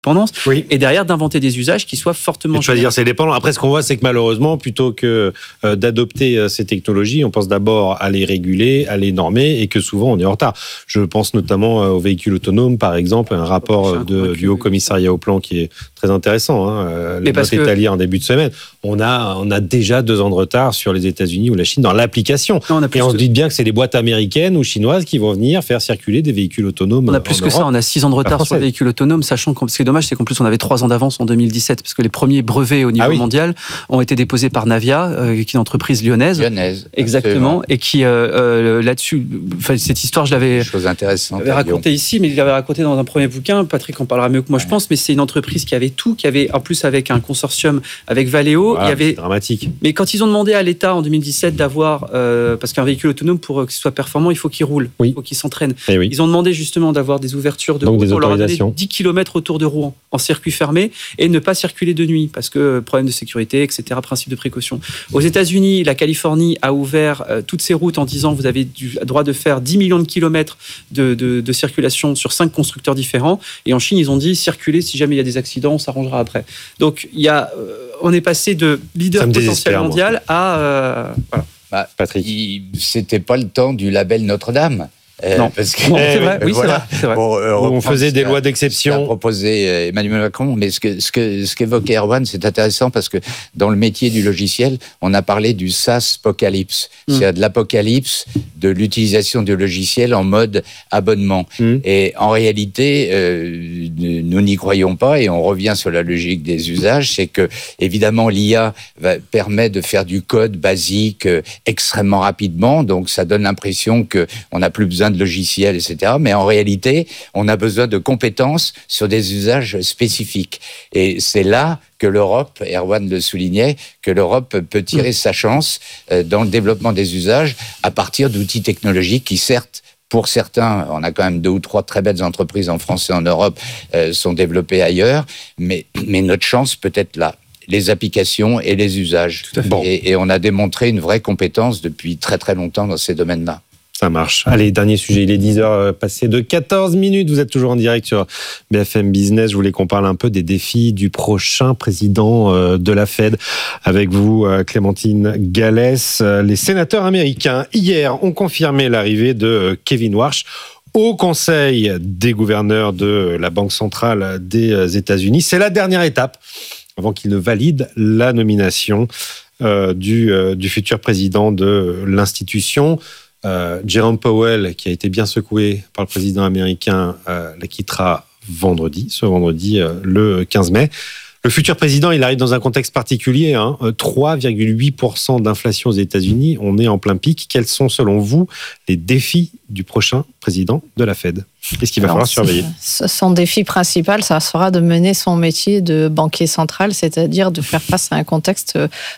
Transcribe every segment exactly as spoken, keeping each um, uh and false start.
dépendance, oui. et derrière d'inventer des usages qui soient fortement... Tu vas dire c'est dépendant. Après, ce qu'on voit, c'est que malheureusement, plutôt que euh, d'adopter euh, ces technologies, on pense d'abord à les réguler, à les normer, et que souvent on est en retard. Je pense notamment euh, aux véhicules autonomes, par exemple, un rapport de, du Haut Commissariat au Plan qui est très intéressant. Hein, euh, le note est à lire en début de semaine. On a, on a déjà deux ans de retard sur les États-Unis ou la Chine dans l'application. Non, on et on se dit bien que c'est les boîtes américaines ou chinoises qui vont venir faire circuler des véhicules autonomes. On a plus que Europe. Ça, on a six ans de retard sur les véhicules autonomes, sachant que ce qui est dommage, c'est qu'en plus on avait trois ans d'avance en deux mille dix-sept, parce que les premiers brevets au niveau ah oui. mondial ont été déposés par Navia, euh, qui est une entreprise lyonnaise. Lyonnaise. Exactement. Absolument. Et qui, euh, euh, là-dessus, enfin, cette histoire, je l'avais, chose intéressante, l'avais racontée ici, mais je l'avais racontée dans un premier bouquin. Patrick en parlera mieux que moi, ouais. je pense, mais c'est une entreprise qui avait tout, qui avait, en plus, avec un consortium, avec Valeo, voilà, il y avait. C'est dramatique. Mais quand ils ont demandé à l'État en deux mille dix-sept d'avoir, euh, parce qu'un véhicule autonome, pour qu'il soit performant, il faut qu'il roule, oui. il faut qu'il s'entraîne. Et oui. Ils ont demandé justement d'avoir des ouvertures de Donc route, des on leur a donné autorisations. dix kilomètres autour de Rouen, en circuit fermé, et ne pas circuler de nuit, parce que problème de sécurité, et cetera, principe de précaution. Aux États-Unis, la Californie a ouvert euh, toutes ces routes en disant vous avez du droit de faire dix millions de kilomètres de, de, de circulation sur cinq constructeurs différents. Et en Chine, ils ont dit circuler, si jamais il y a des accidents, on s'arrangera après. Donc, il y a, euh, on est passé de leader potentiel mondial moi. à... Euh, voilà. Bah, Patrick. Il, c'était pas le temps du label Notre-Dame. Euh, non, parce que, non, c'est vrai. Oui, voilà, c'est vrai. Pour, euh, on faisait des lois d'exception. Ce qu'a proposé Emmanuel Macron, mais ce que ce que ce qu'évoquait Erwan, c'est intéressant parce que dans le métier du logiciel, on a parlé du SaaS-pocalypse, mm. c'est de l'apocalypse de l'utilisation du logiciel en mode abonnement. Mm. Et en réalité, euh, nous n'y croyons pas et on revient sur la logique des usages, c'est que évidemment l'I A va, permet de faire du code basique euh, extrêmement rapidement, donc ça donne l'impression que on n'a plus besoin de logiciels, et cetera. Mais en réalité, on a besoin de compétences sur des usages spécifiques. Et c'est là que l'Europe, Erwan le soulignait, que l'Europe peut tirer sa chance dans le développement des usages à partir d'outils technologiques qui, certes, pour certains, on a quand même deux ou trois très belles entreprises en France et en Europe, euh, sont développées ailleurs, mais, mais notre chance peut être là. Les applications et les usages. Tout à fait. Bon. Et, et on a démontré une vraie compétence depuis très très longtemps dans ces domaines-là. Ça marche. Allez, dernier sujet, il est dix heures passées de quatorze minutes. Vous êtes toujours en direct sur B F M Business. Je voulais qu'on parle un peu des défis du prochain président de la Fed. Avec vous, Clémentine Gallès. Les sénateurs américains, hier, ont confirmé l'arrivée de Kevin Warsh au Conseil des gouverneurs de la Banque centrale des États-Unis. C'est la dernière étape avant qu'il ne valide la nomination euh, du, euh, du futur président de l'institution. Euh, Jerome Powell, qui a été bien secoué par le président américain, euh, la quittera vendredi, ce vendredi, euh, le quinze mai. Le futur président, il arrive dans un contexte particulier, hein, trois virgule huit pour cent d'inflation aux États-Unis, on est en plein pic. Quels sont, selon vous, les défis du prochain président de la Fed ? Qu'est-ce qu'il va Alors, falloir surveiller ? Son défi principal, ça sera de mener son métier de banquier central, c'est-à-dire de faire face à un contexte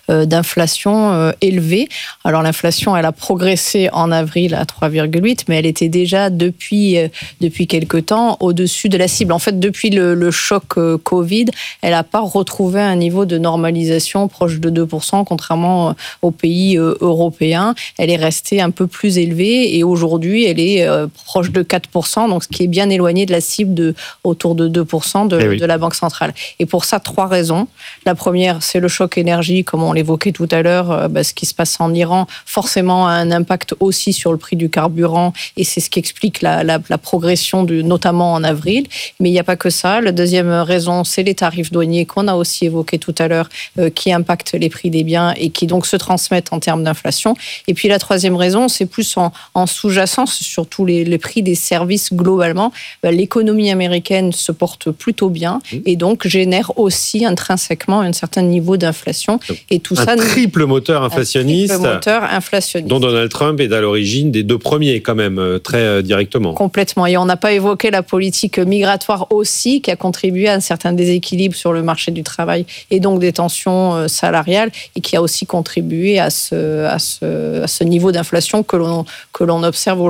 d'inflation élevée. Alors l'inflation, elle a progressé en avril à trois virgule huit, mais elle était déjà depuis, depuis quelque temps au-dessus de la cible. En fait, depuis le, le choc Covid, elle n'a pas retrouvé un niveau de normalisation proche de deux pour cent, contrairement aux pays européens. Elle est restée un peu plus élevée et aujourd'hui, elle est proche de quatre pour cent. Donc, ce qui est bien éloigné de la cible de autour de deux pour cent de, oui. de la Banque centrale. Et pour ça, trois raisons. La première, c'est le choc énergie, comme on l'évoquait tout à l'heure, bah, ce qui se passe en Iran, forcément a un impact aussi sur le prix du carburant, et c'est ce qui explique la, la, la progression, de, notamment en avril. Mais il n'y a pas que ça. La deuxième raison, c'est les tarifs douaniers qu'on a aussi évoqués tout à l'heure, euh, qui impactent les prix des biens et qui donc se transmettent en termes d'inflation. Et puis la troisième raison, c'est plus en, en sous-jacence, surtout les, les prix des services globalement, l'économie américaine se porte plutôt bien et donc génère aussi intrinsèquement un certain niveau d'inflation. Et tout un ça, triple moteur inflationniste, un triple moteur inflationniste, dont Donald Trump est à l'origine des deux premiers quand même, très directement. Complètement. Et on n'a pas évoqué la politique migratoire aussi, qui a contribué à un certain déséquilibre sur le marché du travail et donc des tensions salariales, et qui a aussi contribué à ce, à ce, à ce niveau d'inflation que l'on, que l'on observe aujourd'hui.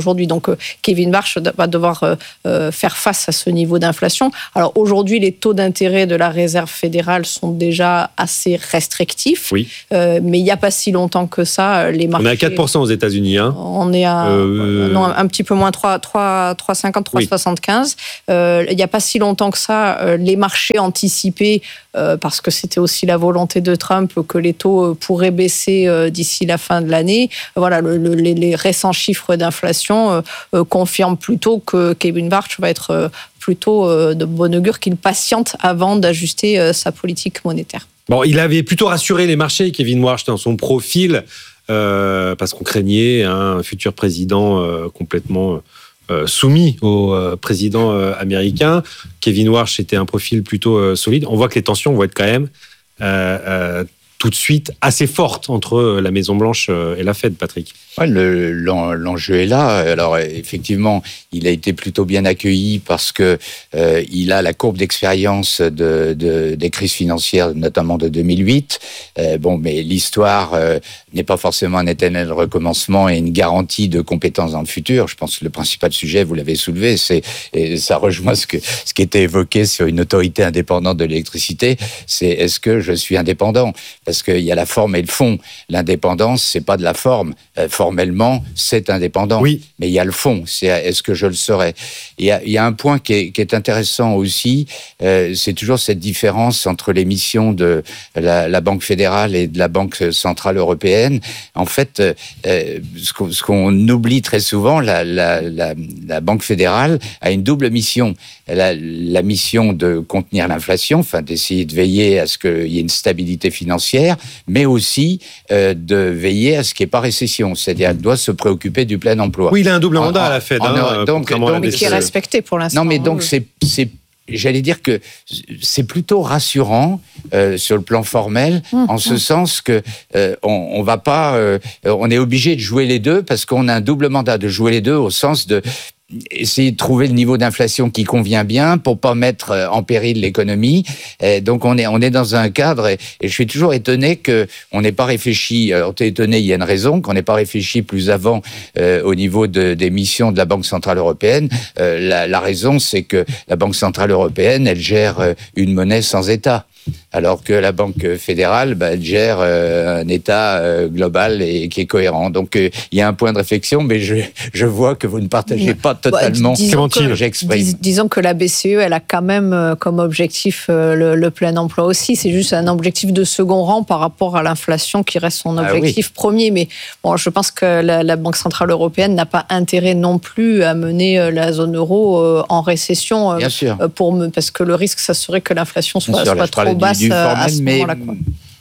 aujourd'hui. Donc, euh, Kevin Warsh va devoir euh, euh, faire face à ce niveau d'inflation. Alors, aujourd'hui, les taux d'intérêt de la Réserve fédérale sont déjà assez restrictifs. Oui. Euh, mais il n'y a pas si longtemps que ça, les marchés... On est à quatre pour cent aux États-Unis. Hein. On est à euh... non, un petit peu moins, trois virgule cinquante, trois virgule soixante-quinze. Oui. Euh, il n'y a pas si longtemps que ça, euh, les marchés anticipaient, euh, parce que c'était aussi la volonté de Trump, que les taux pourraient baisser euh, d'ici la fin de l'année. Voilà, le, le, les, les récents chiffres d'inflation euh, euh, confirment plutôt que Kevin Warsh va être euh, plutôt euh, de bon augure, qu'il patiente avant d'ajuster euh, sa politique monétaire. Bon, il avait plutôt rassuré les marchés, Kevin Warsh, dans son profil, euh, parce qu'on craignait un futur président euh, complètement euh, soumis au euh, président euh, américain. Kevin Warsh était un profil plutôt euh, solide. On voit que les tensions vont être quand même euh, euh, tout de suite assez fortes entre la Maison-Blanche et la Fed, Patrick. Ouais, le, l'enjeu est là. Alors effectivement, il a été plutôt bien accueilli parce que euh, il a la courbe d'expérience de, de, des crises financières, notamment de deux mille huit. Euh, bon, mais l'histoire euh, n'est pas forcément un éternel recommencement et une garantie de compétences dans le futur. Je pense que le principal sujet, vous l'avez soulevé, c'est et ça rejoint ce que ce qui était évoqué sur une autorité indépendante de l'électricité. C'est est-ce que je suis indépendant? Parce qu'il y a la forme et le fond. L'indépendance, c'est pas de la forme. Euh, formellement, c'est indépendant. Oui. Mais il y a le fond. C'est est-ce que je le serai? Il y a, il y a un point qui est, qui est intéressant aussi. Euh, c'est toujours cette différence entre les missions de la, la Banque fédérale et de la Banque centrale européenne. En fait, euh, ce, qu'on, ce qu'on oublie très souvent, la, la, la, la Banque fédérale a une double mission. Elle a la mission de contenir l'inflation, enfin d'essayer de veiller à ce qu'il y ait une stabilité financière, mais aussi euh, de veiller à ce qu'il n'y ait pas récession. C'est-à-dire, elle doit se préoccuper du plein emploi. Oui, il a un double mandat en, à la Fed. En, hein, donc, donc, mais qui est respecté pour l'instant. Non, mais donc c'est, c'est j'allais dire que c'est plutôt rassurant euh, sur le plan formel, mmh, en ce mmh. sens que euh, on, on va pas, euh, on est obligé de jouer les deux parce qu'on a un double mandat de jouer les deux au sens de essayer de trouver le niveau d'inflation qui convient bien pour pas mettre en péril l'économie. Et donc on est on est dans un cadre et, et je suis toujours étonné que on n'ait pas réfléchi. Alors t'es étonné, il y a une raison qu'on n'ait pas réfléchi plus avant euh, au niveau de, des missions de la Banque centrale européenne. Euh, la, la raison, c'est que la Banque centrale européenne, elle gère une monnaie sans État. Alors que la Banque fédérale, bah, elle gère euh, un État euh, global et qui est cohérent. Donc, il euh, y a un point de réflexion, mais je, je vois que vous ne partagez pas totalement bah, ce que, que j'exprime. Dis, disons que la B C E, elle a quand même euh, comme objectif euh, le, le plein emploi aussi. C'est juste un objectif de second rang par rapport à l'inflation qui reste son objectif ah, oui. premier. Mais bon, je pense que la, la Banque centrale européenne n'a pas intérêt non plus à mener euh, la zone euro euh, en récession. Euh, Bien sûr. Euh, pour me, parce que le risque, ça serait que l'inflation soit, soit trop du, basse du formel, à ce mais moment-là. Quoi.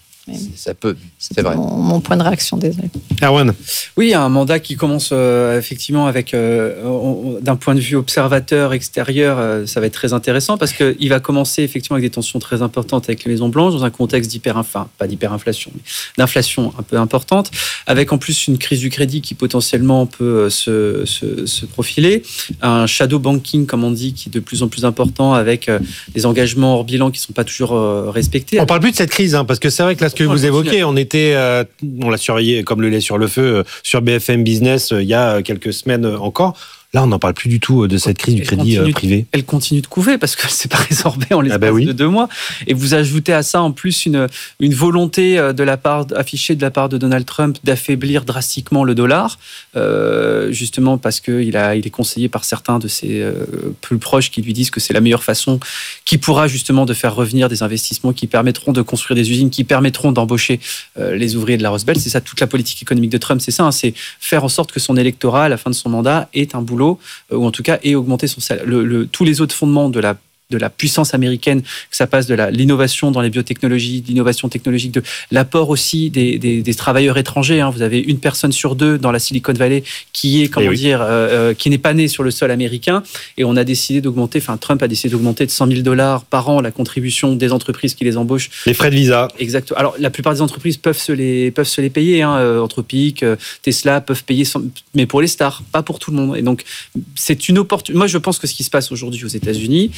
Ça peut, c'est, c'est vrai. Mon, mon point de réaction, désolé. Erwan. Oui, il y a un mandat qui commence euh, effectivement avec, euh, on, d'un point de vue observateur extérieur, euh, ça va être très intéressant parce qu'il va commencer effectivement avec des tensions très importantes avec les Maisons Blanches dans un contexte d'hyper, enfin pas d'hyperinflation, mais d'inflation un peu importante, avec en plus une crise du crédit qui potentiellement peut se, se, se profiler, un shadow banking comme on dit qui est de plus en plus important avec euh, des engagements hors bilan qui ne sont pas toujours euh, respectés. On parle plus de cette crise hein, parce que c'est vrai que là ce que vous évoquez, on était, euh, on l'a surveillé comme le lait sur le feu euh, sur B F M Business euh, il y a quelques semaines euh, encore. Là, on n'en parle plus du tout de cette crise du crédit continue, privé. Elle continue de couver parce que c'est pas résorbé en l'espace ah bah oui. de deux mois. Et vous ajoutez à ça en plus une, une volonté de la part, affichée de la part de Donald Trump d'affaiblir drastiquement le dollar, euh, justement parce qu'il a, il est conseillé par certains de ses euh, plus proches qui lui disent que c'est la meilleure façon qui pourra justement de faire revenir des investissements qui permettront de construire des usines, qui permettront d'embaucher euh, les ouvriers de la Rust Belt. C'est ça toute la politique économique de Trump, c'est ça, hein, c'est faire en sorte que son électorat à la fin de son mandat ait un boulot ou en tout cas et augmenter son salaire. Le, le, tous les autres fondements de la de la puissance américaine, que ça passe de la, l'innovation dans les biotechnologies, l'innovation technologique, de l'apport aussi des, des, des travailleurs étrangers. Hein. Vous avez une personne sur deux dans la Silicon Valley qui est, comment oui. dire, euh, qui n'est pas née sur le sol américain. Et on a décidé d'augmenter, enfin Trump a décidé d'augmenter de cent mille dollars par an la contribution des entreprises qui les embauchent. Les frais de visa. Exactement. Alors la plupart des entreprises peuvent se les peuvent se les payer. Hein. Euh, Anthropic, euh, Tesla peuvent payer, sans, mais pour les stars, pas pour tout le monde. Et donc c'est une opportunité. Moi je pense que ce qui se passe aujourd'hui aux États-Unis,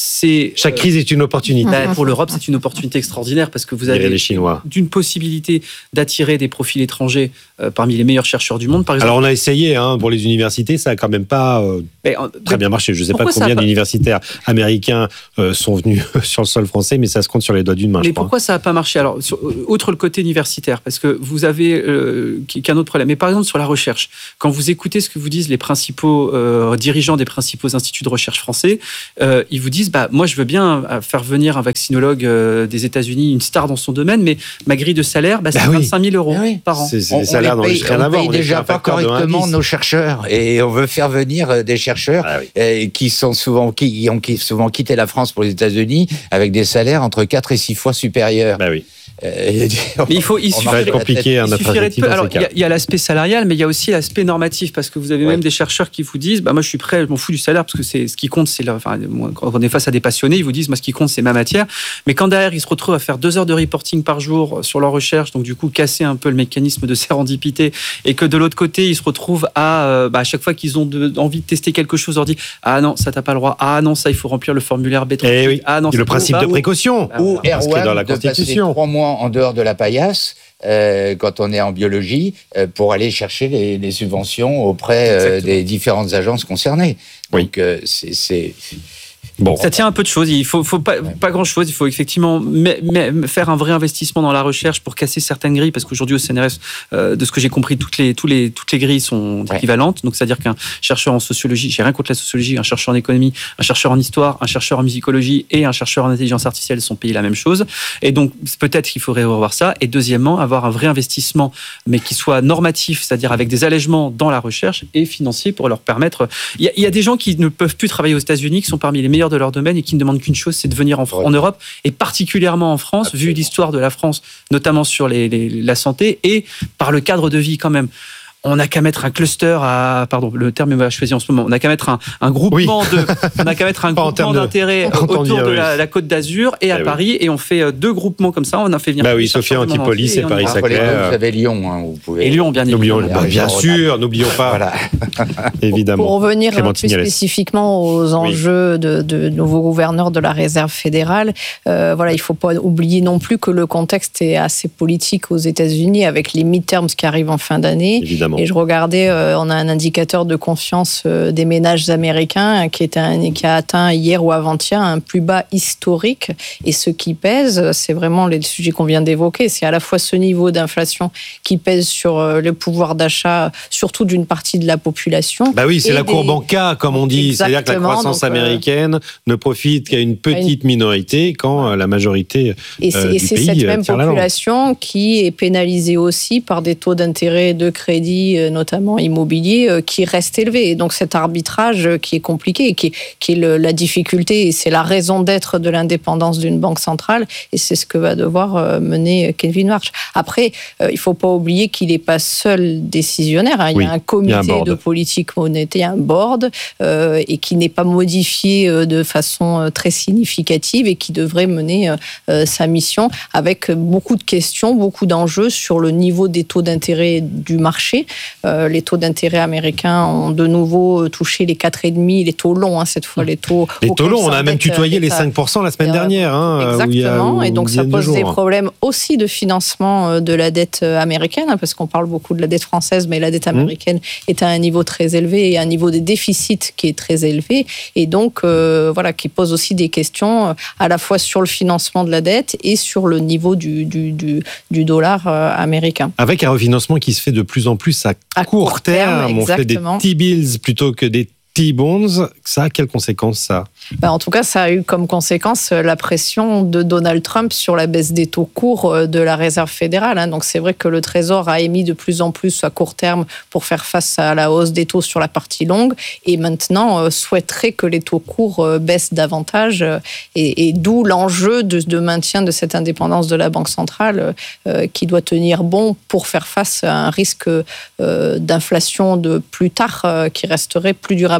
c'est chaque crise est une opportunité. Bah, pour l'Europe, c'est une opportunité extraordinaire parce que vous avez les Chinois. d'une possibilité d'attirer des profils étrangers euh, parmi les meilleurs chercheurs du monde. Par exemple. Alors on a essayé hein, pour les universités, ça a quand même pas euh, mais, très mais, bien marché. Je ne sais pas combien d'universitaires américains euh, sont venus sur le sol français, mais ça se compte sur les doigts d'une main. Mais je pourquoi crois. ça n'a pas marché? Alors, sur, outre le côté universitaire, parce que vous avez euh, qu'un autre problème. Mais par exemple sur la recherche, quand vous écoutez ce que vous disent les principaux euh, dirigeants des principaux instituts de recherche français, euh, ils vous disent bah moi je veux bien faire venir un vaccinologue euh, des États-Unis, une star dans son domaine, mais ma grille de salaire, bah, c'est bah oui. vingt-cinq mille euros oui. par an. C'est, c'est des salaires on, on, paye, rien on à voir. paye on déjà pas correctement nos chercheurs et on veut faire venir des chercheurs ah oui. euh, qui sont souvent qui ont qui souvent quitté la France pour les États-Unis avec des salaires entre quatre et six fois supérieurs. Bah oui. Euh, mais il faut, il suffirait être compliqué à notre peu. Alors, il y, y a l'aspect salarial, mais il y a aussi l'aspect normatif, parce que vous avez ouais. même des chercheurs qui vous disent, bah moi je suis prêt, je m'en fous du salaire, parce que c'est ce qui compte, c'est la, enfin, quand on est face à des passionnés, ils vous disent, moi ce qui compte c'est ma matière. Mais quand derrière ils se retrouvent à faire deux heures de reporting par jour sur leur recherche, donc du coup casser un peu le mécanisme de sérendipité, et que de l'autre côté ils se retrouvent à, euh, bah, à chaque fois qu'ils ont de, envie de tester quelque chose, on leur dit, ah non ça t'as pas le droit, ah non ça il faut remplir le formulaire B trois. Et oui. Ah non. Et le principe de précaution. Ou Erwan dans la Constitution. Trois mois en dehors de la paillasse, euh, quand on est en biologie, euh, pour aller chercher les, les subventions auprès euh, des différentes agences concernées. Oui. Donc, euh, c'est... c'est... Bon. Ça tient un peu de choses. Il faut, faut pas, pas grand-chose. Il faut effectivement mais, mais faire un vrai investissement dans la recherche pour casser certaines grilles, parce qu'aujourd'hui au C N R S, euh, de ce que j'ai compris, toutes les, tous les, toutes les grilles sont ouais. équivalentes. Donc c'est-à-dire qu'un chercheur en sociologie, j'ai rien contre la sociologie, un chercheur en économie, un chercheur en histoire, un chercheur en musicologie et un chercheur en intelligence artificielle sont payés la même chose. Et donc peut-être qu'il faudrait revoir ça. Et deuxièmement, avoir un vrai investissement, mais qui soit normatif, c'est-à-dire avec des allègements dans la recherche et financier pour leur permettre. Il y a, il y a des gens qui ne peuvent plus travailler aux États-Unis, qui sont parmi les meilleurs de leur domaine et qui ne demandent qu'une chose, c'est de venir en, ouais. en Europe, et particulièrement en France, Absolument. Vu l'histoire de la France, notamment sur les, les, la santé et par le cadre de vie quand même. On n'a qu'à mettre un cluster à, pardon, le terme est choisi en ce moment. On n'a qu'à mettre un, un groupement oui. de, on n'a qu'à mettre un groupement d'intérêts autour dire, de la, oui. la Côte d'Azur et à eh Paris, oui. et on fait deux groupements comme ça. On a fait venir. Bah oui, Sophia Antipolis et Paris-Saclay. Vous avez Lyon, hein, vous pouvez. Et Lyon, bien évidemment. Bah, bien sûr, n'oublions pas. Voilà. Évidemment. Pour revenir plus spécifiquement aux enjeux oui. de, de nouveaux gouverneurs de la Réserve fédérale, euh, voilà, il ne faut pas oublier non plus que le contexte est assez politique aux États-Unis avec les midterms qui arrivent en fin d'année. Évidemment. Et je regardais, euh, on a un indicateur de confiance euh, des ménages américains qui, est un, qui a atteint hier ou avant-hier un plus bas historique. Et ce qui pèse, c'est vraiment les sujets qu'on vient d'évoquer. C'est à la fois ce niveau d'inflation qui pèse sur euh, le pouvoir d'achat, surtout d'une partie de la population. Bah oui, c'est la des... courbe en K, comme on dit. Exactement, c'est-à-dire que la croissance donc, américaine euh... ne profite qu'à une petite minorité quand euh, la majorité et c'est, euh, et du c'est pays cette même tire population qui est pénalisée aussi par des taux d'intérêt de crédit, notamment immobilier, qui restent élevés. Et donc cet arbitrage qui est compliqué, qui est, qui est le, la difficulté, et c'est la raison d'être de l'indépendance d'une banque centrale, et c'est ce que va devoir mener Kevin Warsh. Après, il ne faut pas oublier qu'il n'est pas seul décisionnaire. Hein. Il oui, y a un comité a un de politique monétaire, un board, euh, et qui n'est pas modifié de façon très significative et qui devrait mener euh, sa mission avec beaucoup de questions, beaucoup d'enjeux sur le niveau des taux d'intérêt du marché. Euh, les taux d'intérêt américains ont de nouveau touché les quatre virgule cinq, les taux longs, hein, cette fois les taux... Les taux longs, on a même tutoyé les cinq pour cent la semaine dernière. Hein, exactement, où il y a, où et donc ça pose jours, des hein. problèmes aussi de financement de la dette américaine, hein, parce qu'on parle beaucoup de la dette française, mais la dette américaine mmh. est à un niveau très élevé et à un niveau des déficits qui est très élevé, et donc euh, voilà, qui pose aussi des questions à la fois sur le financement de la dette et sur le niveau du, du, du, du dollar euh, américain. Avec un refinancement qui se fait de plus en plus à, à court, court terme, terme on fait des T-bills plutôt que des T-bonds. Ça a quelles conséquences, ça ? Ben, en tout cas, ça a eu comme conséquence la pression de Donald Trump sur la baisse des taux courts de la Réserve fédérale. Hein. Donc c'est vrai que le Trésor a émis de plus en plus à court terme pour faire face à la hausse des taux sur la partie longue, et maintenant euh, souhaiterait que les taux courts euh, baissent davantage, euh, et, et d'où l'enjeu de, de maintien de cette indépendance de la Banque centrale euh, qui doit tenir bon pour faire face à un risque euh, d'inflation de plus tard euh, qui resterait plus durable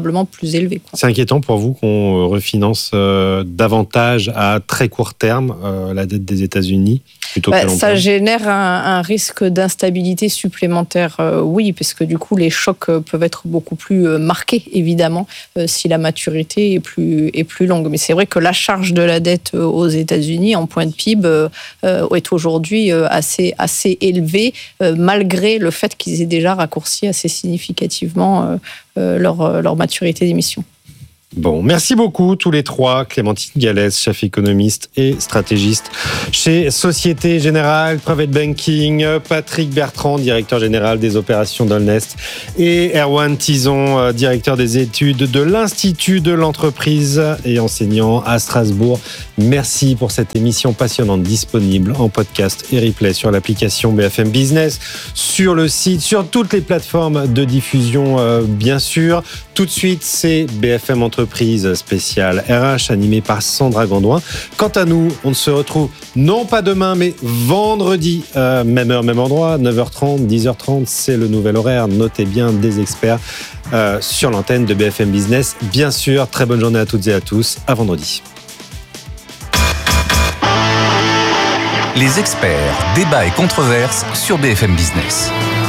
considérablement plus élevé, quoi. C'est inquiétant pour vous qu'on refinance euh, davantage à très court terme euh, la dette des États-Unis plutôt bah, qu'à long ça terme. génère un, un risque d'instabilité supplémentaire, euh, oui, parce que du coup les chocs peuvent être beaucoup plus euh, marqués, évidemment, euh, si la maturité est plus, est plus longue. Mais c'est vrai que la charge de la dette euh, aux États-Unis en point de P I B euh, euh, est aujourd'hui euh, assez, assez élevée, euh, malgré le fait qu'ils aient déjà raccourci assez significativement euh, euh, leur, leur maturité d'émission. Bon, merci beaucoup tous les trois, Clémentine Gallès, chef économiste et stratégiste chez Société Générale Private Banking, Patrick Bertrand, directeur général des opérations d'Holnest, et Erwan Tison, directeur des études de l'Institut de l'entreprise et enseignant à Strasbourg. Merci pour cette émission passionnante, disponible en podcast et replay sur l'application B F M Business, sur le site, sur toutes les plateformes de diffusion, euh, bien sûr. Tout de suite, c'est B F M Entreprise spéciale R H animée par Sandra Gandoin. Quant à nous, on se retrouve non pas demain, mais vendredi, euh, même heure, même endroit, neuf heures trente, dix heures trente, c'est le nouvel horaire. Notez bien, des experts euh, sur l'antenne de B F M Business. Bien sûr, très bonne journée à toutes et à tous. À vendredi. Les experts, débats et controverses sur B F M Business.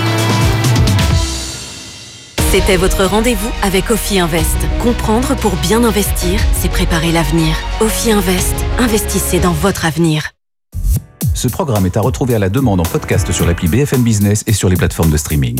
C'était votre rendez-vous avec Ophi Invest. Comprendre pour bien investir, c'est préparer l'avenir. Ophi Invest, investissez dans votre avenir. Ce programme est à retrouver à la demande en podcast sur l'appli B F M Business et sur les plateformes de streaming.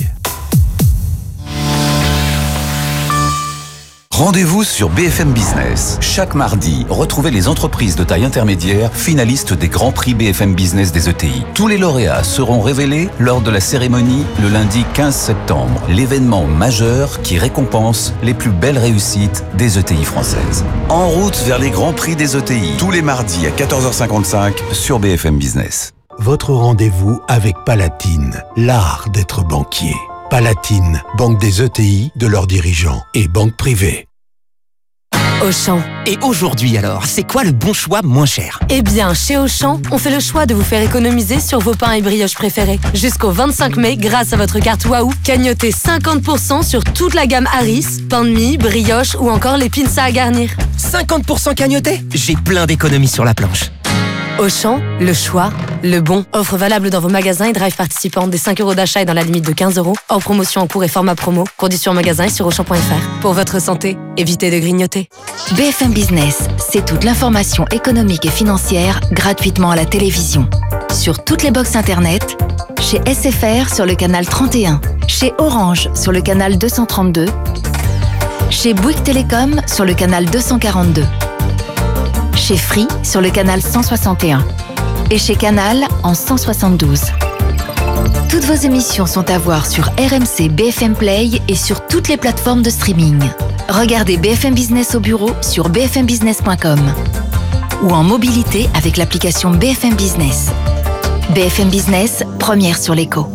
Rendez-vous sur B F M Business. Chaque mardi, retrouvez les entreprises de taille intermédiaire finalistes des Grands Prix B F M Business des E T I. Tous les lauréats seront révélés lors de la cérémonie le lundi quinze septembre. L'événement majeur qui récompense les plus belles réussites des E T I françaises. En route vers les Grands Prix des E T I. Tous les mardis à quatorze heures cinquante-cinq sur B F M Business. Votre rendez-vous avec Palatine, l'art d'être banquier. Palatine, banque des E T I, de leurs dirigeants et banque privée. Auchan. Et aujourd'hui alors, c'est quoi le bon choix moins cher ? Eh bien, chez Auchan, on fait le choix de vous faire économiser sur vos pains et brioches préférés. Jusqu'au vingt-cinq mai, grâce à votre carte Waouh, cagnotez cinquante pour cent sur toute la gamme Harris, pain de mie, brioche ou encore les pinces à garnir. cinquante pour cent cagnoté ? J'ai plein d'économies sur la planche. Auchan, le choix, le bon. Offre valable dans vos magasins et drive participants des cinq euros d'achat et dans la limite de quinze euros. Hors promotion en cours et format promo. Conditions en magasin et sur auchan point f r. Pour votre santé, évitez de grignoter. B F M Business, c'est toute l'information économique et financière gratuitement à la télévision. Sur toutes les box internet, chez S F R sur le canal trente et un, chez Orange sur le canal deux cent trente-deux, chez Bouygues Télécom sur le canal deux cent quarante-deux. Chez Free sur le canal cent soixante et un et chez Canal en cent soixante-douze. Toutes vos émissions sont à voir sur R M C B F M Play et sur toutes les plateformes de streaming. Regardez B F M Business au bureau sur b f m business point com ou en mobilité avec l'application B F M Business. B F M Business, première sur l'écho.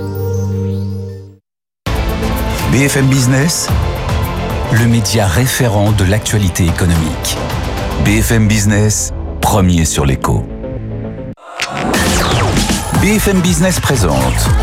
B F M Business, le média référent de l'actualité économique. B F M Business, premier sur l'écho. B F M Business présente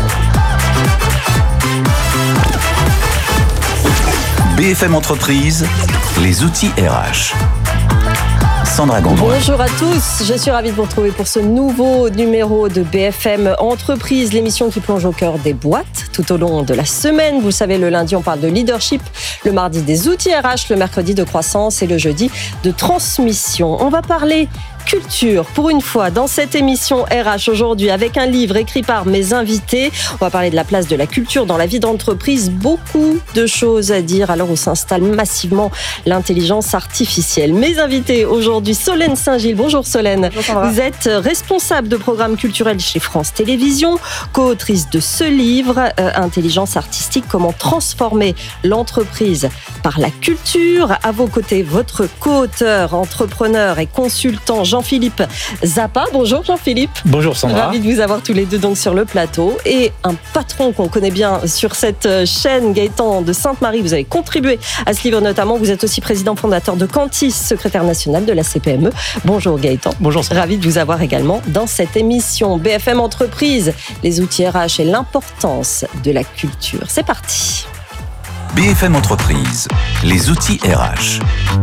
B F M Entreprise, les outils R H. Sandra Gandoin. Bonjour à tous, je suis ravie de vous retrouver pour ce nouveau numéro de B F M Entreprise, l'émission qui plonge au cœur des boîtes tout au long de la semaine. Vous le savez, le lundi, on parle de leadership, le mardi des outils R H, le mercredi de croissance et le jeudi de transmission. On va parler culture, pour une fois, dans cette émission R H aujourd'hui, avec un livre écrit par mes invités. On va parler de la place de la culture dans la vie d'entreprise. Beaucoup de choses à dire à l'heure où s'installe massivement l'intelligence artificielle. Mes invités aujourd'hui, Solène Saint-Gilles. Bonjour Solène. Bonjour. Vous êtes responsable de programme culturel chez France Télévisions, co-autrice de ce livre, euh, Intelligence artistique, comment transformer l'entreprise par la culture. À vos côtés, votre co-auteur, entrepreneur et consultant Jean-Philippe Zappa. Bonjour Jean-Philippe. Bonjour Sandra. Ravi de vous avoir tous les deux donc sur le plateau. Et un patron qu'on connaît bien sur cette chaîne, Gaëtan de Sainte-Marie. Vous avez contribué à ce livre notamment. Vous êtes aussi président fondateur de Cantis, secrétaire national de la C P M E. Bonjour Gaëtan. Bonjour Sandra. Ravi de vous avoir également dans cette émission. B F M Entreprise, les outils R H et l'importance de la culture. C'est parti. B F M Entreprise, les outils R H.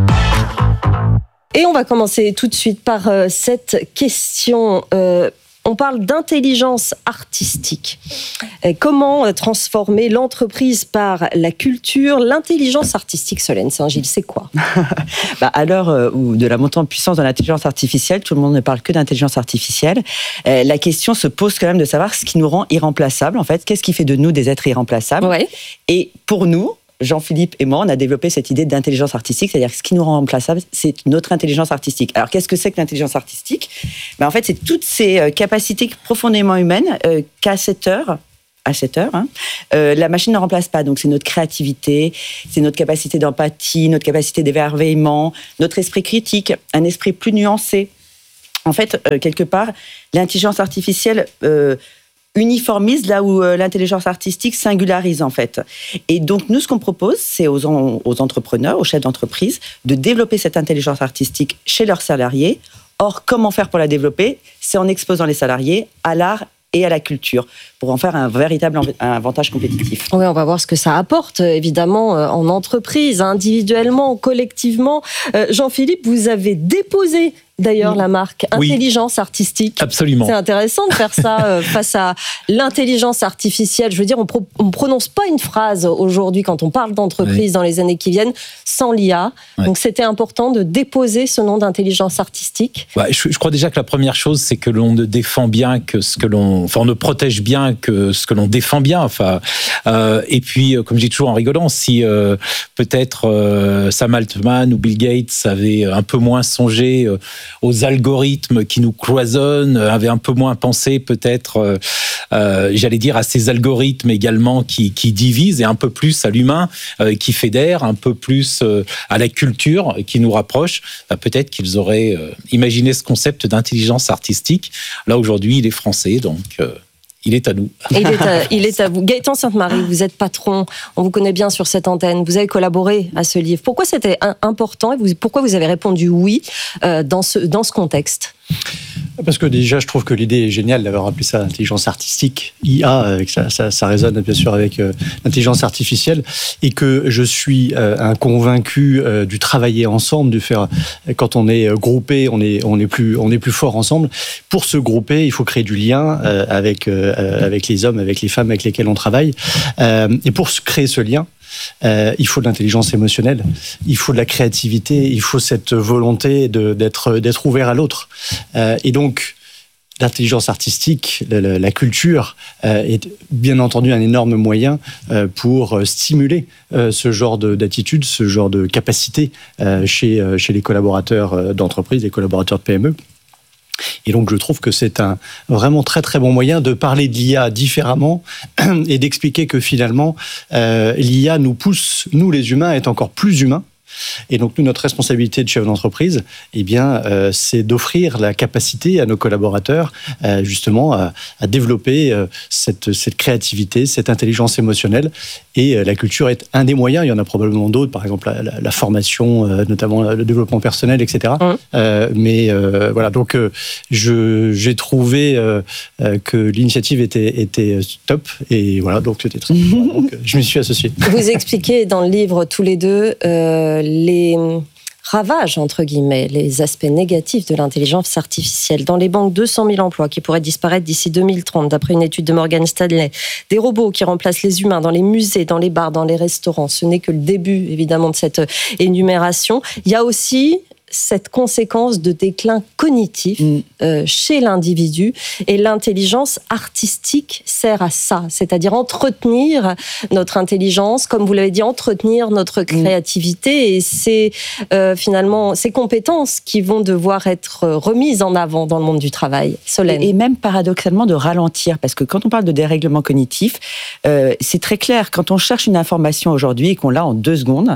Et on va commencer tout de suite par euh, cette question. Euh, on parle d'intelligence artistique. Et comment euh, transformer l'entreprise par la culture? L'intelligence artistique, Solène Saint-Gilles, c'est quoi? bah, À l'heure euh, où de la montée en puissance de l'intelligence artificielle, tout le monde ne parle que d'intelligence artificielle. Euh, la question se pose quand même de savoir ce qui nous rend irremplaçables. En fait, qu'est-ce qui fait de nous des êtres irremplaçables? Ouais. Et pour nous, Jean-Philippe et moi, on a développé cette idée d'intelligence artistique, c'est-à-dire que ce qui nous rend remplaçables, c'est notre intelligence artistique. Alors, qu'est-ce que c'est que l'intelligence artistique? ben, En fait, c'est toutes ces capacités profondément humaines euh, qu'à cette heure, à cette heure, hein, euh, la machine ne remplace pas. Donc, c'est notre créativité, c'est notre capacité d'empathie, notre capacité d'émerveillement, notre esprit critique, un esprit plus nuancé. En fait, euh, quelque part, l'intelligence artificielle... Euh, uniformise là où euh, l'intelligence artistique singularise en fait. Et donc nous, ce qu'on propose, c'est aux, en, aux entrepreneurs, aux chefs d'entreprise, de développer cette intelligence artistique chez leurs salariés. Or, comment faire pour la développer? C'est en exposant les salariés à l'art et à la culture, pour en faire un véritable avantage compétitif. Oui, on va voir ce que ça apporte, évidemment, en entreprise, individuellement, collectivement. Euh, Jean-Philippe, vous avez déposé d'ailleurs, la marque Intelligence oui, Artistique. Absolument. C'est intéressant de faire ça euh, face à l'intelligence artificielle. Je veux dire, on pro- ne prononce pas une phrase aujourd'hui quand on parle d'entreprise oui. dans les années qui viennent sans l'I A. Oui. Donc, c'était important de déposer ce nom d'intelligence artistique. Ouais, je, je crois déjà que la première chose, c'est que l'on ne défend bien que ce que l'on... Enfin, on ne protège bien que ce que l'on défend bien. Enfin, euh, et puis, comme je dis toujours en rigolant, si euh, peut-être euh, Sam Altman ou Bill Gates avaient un peu moins songé... Euh, aux algorithmes qui nous cloisonnent, avait un peu moins pensé peut-être, euh, euh, j'allais dire, à ces algorithmes également qui, qui divisent, et un peu plus à l'humain euh, qui fédère, un peu plus euh, à la culture qui nous rapproche, bah, peut-être qu'ils auraient euh, imaginé ce concept d'intelligence artistique. Là, aujourd'hui, il est français, donc... Euh, Il est à nous. Il est à, il est à vous. Gaëtan Sainte-Marie, vous êtes patron, on vous connaît bien sur cette antenne, vous avez collaboré à ce livre. Pourquoi c'était important et vous, pourquoi vous avez répondu oui euh, dans, ce, dans ce contexte ? Parce que déjà, je trouve que l'idée est géniale d'avoir appelé ça intelligence artistique, I A, euh, ça, ça, ça résonne bien sûr avec euh, l'intelligence artificielle, et que je suis euh, un convaincu euh, du travailler ensemble, du faire, quand on est groupé, on est, on est plus, on est plus fort ensemble. Pour se grouper, il faut créer du lien euh, avec, euh, avec les hommes, avec les femmes avec lesquels on travaille. Euh, et pour créer ce lien, Euh, il faut de l'intelligence émotionnelle, il faut de la créativité, il faut cette volonté de, d'être, d'être ouvert à l'autre. Euh, et donc, l'intelligence artistique, la, la culture euh, est bien entendu un énorme moyen euh, pour stimuler euh, ce genre de, d'attitude, ce genre de capacité euh, chez, euh, chez les collaborateurs d'entreprise, les collaborateurs de P M E. Et donc, je trouve que c'est un vraiment très, très bon moyen de parler de l'I A différemment et d'expliquer que finalement, euh, l'I A nous pousse, nous les humains, à être encore plus humains. Et donc, nous, notre responsabilité de chef d'entreprise, eh bien, euh, c'est d'offrir la capacité à nos collaborateurs, euh, justement, à, à développer euh, cette, cette créativité, cette intelligence émotionnelle. Et euh, la culture est un des moyens. Il y en a probablement d'autres, par exemple la, la, la formation, euh, notamment le développement personnel, et cetera. Mmh. Euh, mais euh, voilà, donc euh, je, j'ai trouvé euh, euh, que l'initiative était, était top. Et voilà, donc c'était très bien. Donc, je m'y suis associé. Vous expliquez dans le livre tous les deux euh, les ravages, entre guillemets, les aspects négatifs de l'intelligence artificielle. Dans les banques, deux cent mille emplois qui pourraient disparaître d'ici deux mille trente, d'après une étude de Morgan Stanley. Des robots qui remplacent les humains dans les musées, dans les bars, dans les restaurants. Ce n'est que le début, évidemment, de cette énumération. Il y a aussi cette conséquence de déclin cognitif mmh. euh, chez l'individu, et l'intelligence artistique sert à ça, c'est-à-dire entretenir notre intelligence, comme vous l'avez dit, entretenir notre créativité, mmh. et c'est euh, finalement ces compétences qui vont devoir être remises en avant dans le monde du travail. Solène. Et, et même paradoxalement de ralentir, parce que quand on parle de dérèglement cognitif, euh, c'est très clair, quand on cherche une information aujourd'hui et qu'on l'a en deux secondes,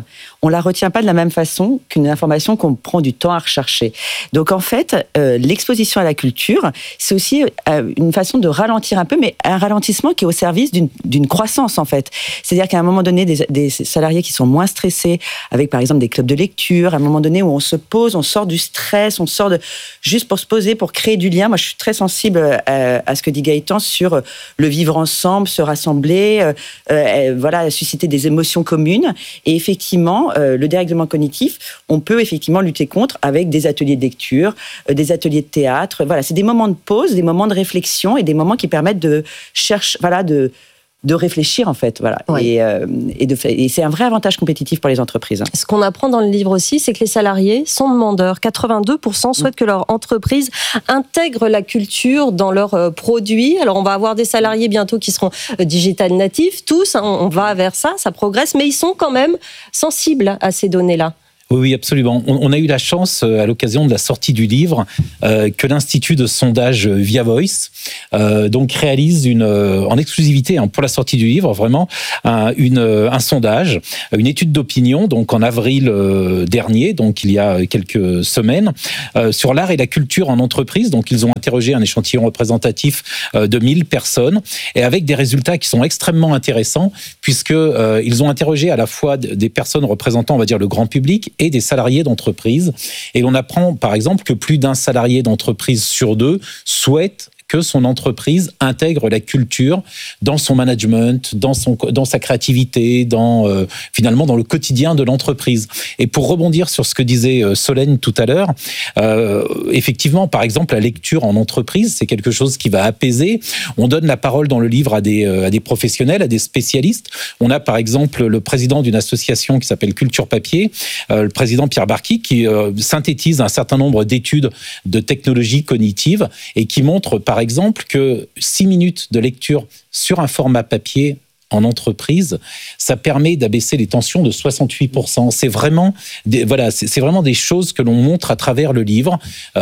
on la retient pas de la même façon qu'une information qu'on prend du temps à rechercher. Donc en fait, euh, l'exposition à la culture, c'est aussi euh, une façon de ralentir un peu, mais un ralentissement qui est au service d'une, d'une croissance en fait. C'est-à-dire qu'à un moment donné, des, des salariés qui sont moins stressés, avec par exemple des clubs de lecture, à un moment donné où on se pose, on sort du stress, on sort de juste pour se poser, pour créer du lien. Moi, je suis très sensible à, à ce que dit Gaëtan sur le vivre ensemble, se rassembler, euh, euh, voilà, susciter des émotions communes. Et effectivement, euh, le dérèglement cognitif, on peut effectivement lutter contre avec des ateliers de lecture, euh, des ateliers de théâtre. Voilà, c'est des moments de pause, des moments de réflexion et des moments qui permettent de chercher, voilà, de de réfléchir en fait, voilà. Oui. Et, euh, et, de, et c'est un vrai avantage compétitif pour les entreprises. Ce qu'on apprend dans le livre aussi, c'est que les salariés sont demandeurs. quatre-vingt-deux pour cent souhaitent que leur entreprise intègre la culture dans leurs produits. Alors on va avoir des salariés bientôt qui seront digital natifs, tous, hein, on va vers ça, ça progresse, mais ils sont quand même sensibles à ces données-là. Oui, oui, absolument. On, on a eu la chance, à l'occasion de la sortie du livre, euh, que l'Institut de sondage Via Voice euh, donc réalise une, euh, en exclusivité hein, pour la sortie du livre, vraiment, un, une, un sondage, une étude d'opinion, donc en avril euh, dernier, donc il y a quelques semaines, euh, sur l'art et la culture en entreprise. Donc ils ont interrogé un échantillon représentatif euh, de mille personnes, et avec des résultats qui sont extrêmement intéressants, puisque euh, ils ont interrogé à la fois des personnes représentant, on va dire, le grand public, et des salariés d'entreprise. Et on apprend, par exemple, que plus d'un salarié d'entreprise sur deux souhaite que son entreprise intègre la culture dans son management, dans, son, dans sa créativité, dans, euh, finalement dans le quotidien de l'entreprise. Et pour rebondir sur ce que disait euh, Solène tout à l'heure, euh, effectivement, par exemple, la lecture en entreprise, c'est quelque chose qui va apaiser. On donne la parole dans le livre à des, euh, à des professionnels, à des spécialistes. On a par exemple le président d'une association qui s'appelle Culture Papier, euh, le président Pierre Barky, qui euh, synthétise un certain nombre d'études de technologie cognitive et qui montre par exemple que six minutes de lecture sur un format papier en entreprise, ça permet d'abaisser les tensions de soixante-huit pour cent. C'est vraiment des, voilà, c'est, c'est vraiment des choses que l'on montre à travers le livre.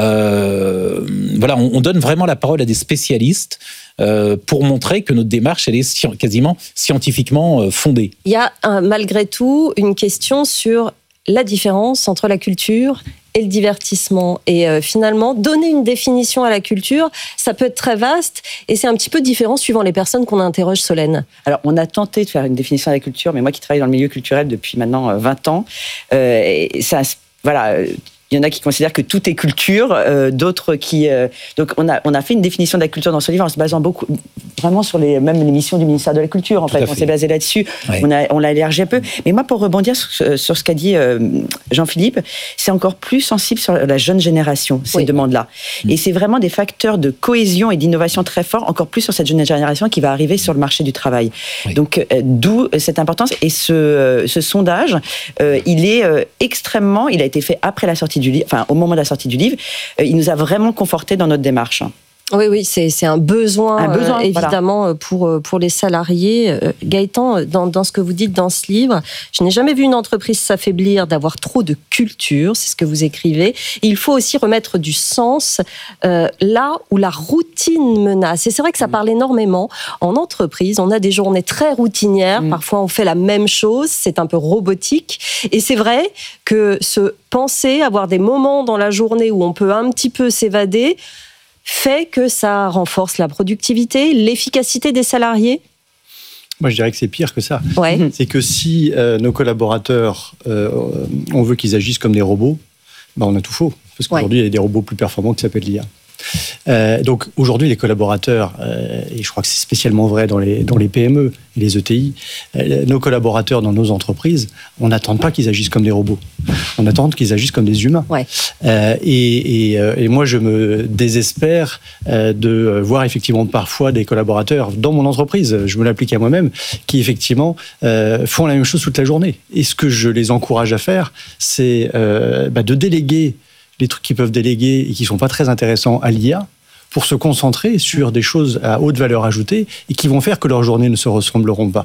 Euh, voilà, on, on donne vraiment la parole à des spécialistes euh, pour montrer que notre démarche, elle est sci- quasiment scientifiquement fondée. Il y a un, malgré tout une question sur la différence entre la culture et le divertissement. Et euh, finalement, donner une définition à la culture, ça peut être très vaste et c'est un petit peu différent suivant les personnes qu'on interroge, Solène. Alors, on a tenté de faire une définition de la culture, mais moi qui travaille dans le milieu culturel depuis maintenant vingt ans, euh, et ça, voilà... Il y en a qui considèrent que tout est culture, euh, d'autres qui... Euh, donc, on a, on a fait une définition de la culture dans ce livre en se basant beaucoup, vraiment sur les, même les missions du ministère de la Culture, en fait. fait. On s'est basé là-dessus, ouais. on, a, on l'a élargi un peu. Mais moi, pour rebondir sur, sur ce qu'a dit euh, Jean-Philippe, c'est encore plus sensible sur la jeune génération, ces oui. demandes-là. Mmh. Et c'est vraiment des facteurs de cohésion et d'innovation très forts, encore plus sur cette jeune génération qui va arriver sur le marché du travail. Oui. Donc, euh, d'où cette importance. Et ce, euh, ce sondage, euh, il est euh, extrêmement... Il a été fait après la sortie du livre, enfin au moment de la sortie du livre, euh, il nous a vraiment confortés dans notre démarche. Oui, oui, c'est, c'est un besoin, un besoin euh, évidemment, voilà. pour, pour les salariés. Euh, Gaëtan, dans, dans ce que vous dites dans ce livre, je n'ai jamais vu une entreprise s'affaiblir d'avoir trop de culture, c'est ce que vous écrivez. Il faut aussi remettre du sens euh, là où la routine menace. Et c'est vrai que ça parle énormément. En entreprise, on a des journées très routinières, mmh. parfois on fait la même chose, c'est un peu robotique. Et c'est vrai que se penser, avoir des moments dans la journée où on peut un petit peu s'évader, fait que ça renforce la productivité, l'efficacité des salariés? Moi, je dirais que c'est pire que ça. Ouais. C'est que si euh, nos collaborateurs, euh, on veut qu'ils agissent comme des robots, ben on a tout faux. Parce qu'aujourd'hui, ouais. il y a des robots plus performants qui s'appellent l'I A. Euh, donc aujourd'hui, les collaborateurs, euh, et je crois que c'est spécialement vrai dans les, dans les P M E et les E T I, euh, nos collaborateurs dans nos entreprises, on n'attend pas qu'ils agissent comme des robots. On attend qu'ils agissent comme des humains. Ouais. Euh, et, et, euh, et moi, je me désespère euh, de voir effectivement parfois des collaborateurs dans mon entreprise, je me l'applique à moi-même, qui effectivement euh, font la même chose toute la journée. Et ce que je les encourage à faire, c'est euh, bah, de déléguer les trucs qu'ils peuvent déléguer et qui ne sont pas très intéressants à l'I A pour se concentrer sur des choses à haute valeur ajoutée et qui vont faire que leurs journées ne se ressembleront pas.